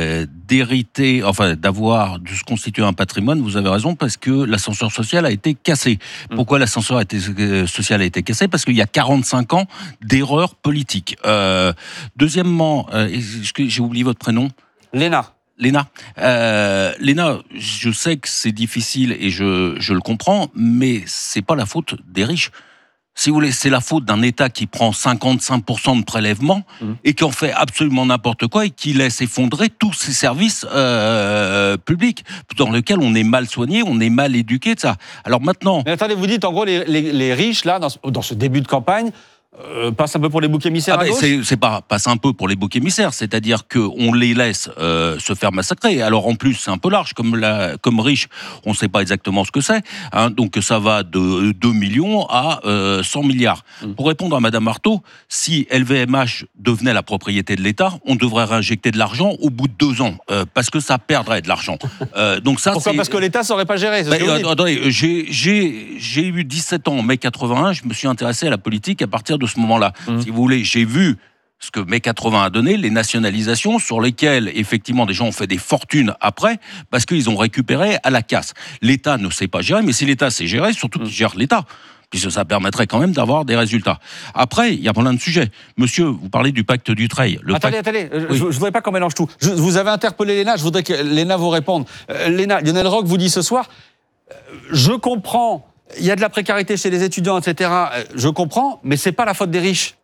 [SPEAKER 8] d'hériter, enfin d'avoir, de se constituer un patrimoine. Vous avez raison, parce que l'ascenseur social a été cassé. Mmh. Pourquoi l'ascenseur a été, euh, social a été cassé ? Parce qu'il y a quarante-cinq ans d'erreurs politiques. Euh, deuxièmement, euh, j'ai oublié votre prénom.
[SPEAKER 4] Léna.
[SPEAKER 8] Léna. Euh, Léna, je sais que c'est difficile et je, je le comprends, mais c'est pas la faute des riches. Si vous voulez, c'est la faute d'un État qui prend cinquante-cinq pour cent de prélèvements mmh. et qui en fait absolument n'importe quoi et qui laisse effondrer tous ces services euh, publics dans lesquels on est mal soigné, on est mal éduqué, de ça. Alors maintenant...
[SPEAKER 4] Mais attendez, vous dites en gros, les, les, les riches, là, dans ce, dans ce début de campagne, euh, passe un peu pour les boucs émissaires
[SPEAKER 8] ah
[SPEAKER 4] à
[SPEAKER 8] ben
[SPEAKER 4] gauche.
[SPEAKER 8] C'est, c'est pas passe un peu pour les boucs émissaires, c'est-à-dire qu'on les laisse euh, se faire massacrer. Alors en plus, c'est un peu large, comme, la, comme riche, on ne sait pas exactement ce que c'est. Hein, donc ça va de deux millions à euh, cent milliards. Mmh. Pour répondre à Madame Artaud, si L V M H devenait la propriété de l'État, on devrait réinjecter de l'argent au bout de deux ans, euh, parce que ça perdrait de l'argent. Euh, donc ça,
[SPEAKER 4] Pourquoi
[SPEAKER 8] c'est...
[SPEAKER 4] Parce que l'État ne saurait pas gérer. C'est
[SPEAKER 8] Ben,
[SPEAKER 4] ce que vous dites.
[SPEAKER 8] attendez, j'ai, j'ai, j'ai eu dix-sept ans en mai quatre-vingt-un, je me suis intéressé à la politique à partir de ce moment-là. Mmh. Si vous voulez, j'ai vu ce que mai quatre-vingt a donné, les nationalisations sur lesquelles, effectivement, des gens ont fait des fortunes après, parce qu'ils ont récupéré à la casse. L'État ne sait pas gérer, mais si l'État sait gérer, surtout qu'il gère l'État, puisque ça permettrait quand même d'avoir des résultats. Après, il y a plein de sujets. Monsieur, vous parlez du pacte Dutreil. Le
[SPEAKER 4] attendez,
[SPEAKER 8] pacte...
[SPEAKER 4] attendez,
[SPEAKER 8] oui.
[SPEAKER 4] je ne voudrais pas qu'on mélange tout. Je, vous avez interpellé Léna, je voudrais que Léna vous réponde. Euh, Léna, Lionel Roch vous dit ce soir, euh, je comprends, il y a de la précarité chez les étudiants, et cetera. Euh, je comprends, mais c'est pas la faute des riches.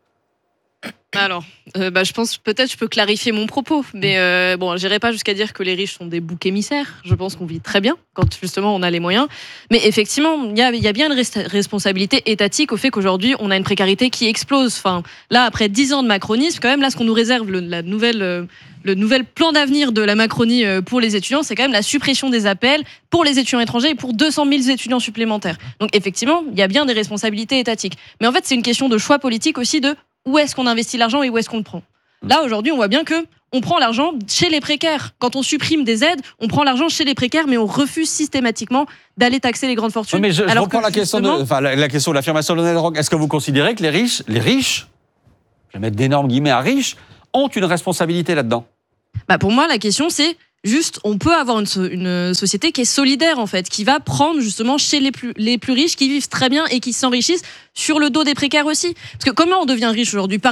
[SPEAKER 35] Alors, euh, bah, je pense peut-être je peux clarifier mon propos, mais euh, bon, j'irai pas jusqu'à dire que les riches sont des boucs émissaires. Je pense qu'on vit très bien quand justement on a les moyens. Mais effectivement, il y a, y a bien une rest- responsabilité étatique au fait qu'aujourd'hui on a une précarité qui explose. Enfin, là, après dix ans de macronisme, quand même, là, ce qu'on nous réserve, le, la nouvelle, euh, le nouvel plan d'avenir de la Macronie euh, pour les étudiants, c'est quand même la suppression des appels pour les étudiants étrangers et pour deux cent mille étudiants supplémentaires. Donc effectivement, il y a bien des responsabilités étatiques. Mais en fait, c'est une question de choix politique aussi de où est-ce qu'on investit l'argent et où est-ce qu'on le prend. Là, aujourd'hui, on voit bien que on prend l'argent chez les précaires. Quand on supprime des aides, on prend l'argent chez les précaires, mais on refuse systématiquement d'aller taxer les grandes fortunes.
[SPEAKER 4] Oui, mais je, je
[SPEAKER 35] alors
[SPEAKER 4] reprends
[SPEAKER 35] que
[SPEAKER 4] la question, de, enfin, la, la question de l'affirmation de Lionel Roch. Est-ce que vous considérez que les riches, les riches, je vais mettre d'énormes guillemets à riches, ont une responsabilité là-dedans ?
[SPEAKER 35] Bah pour moi, la question, c'est juste, on peut avoir une, so- une société qui est solidaire, en fait, qui va prendre justement chez les plus, les plus riches, qui vivent très bien et qui s'enrichissent sur le dos des précaires aussi. Parce que comment on devient riche aujourd'hui ? Par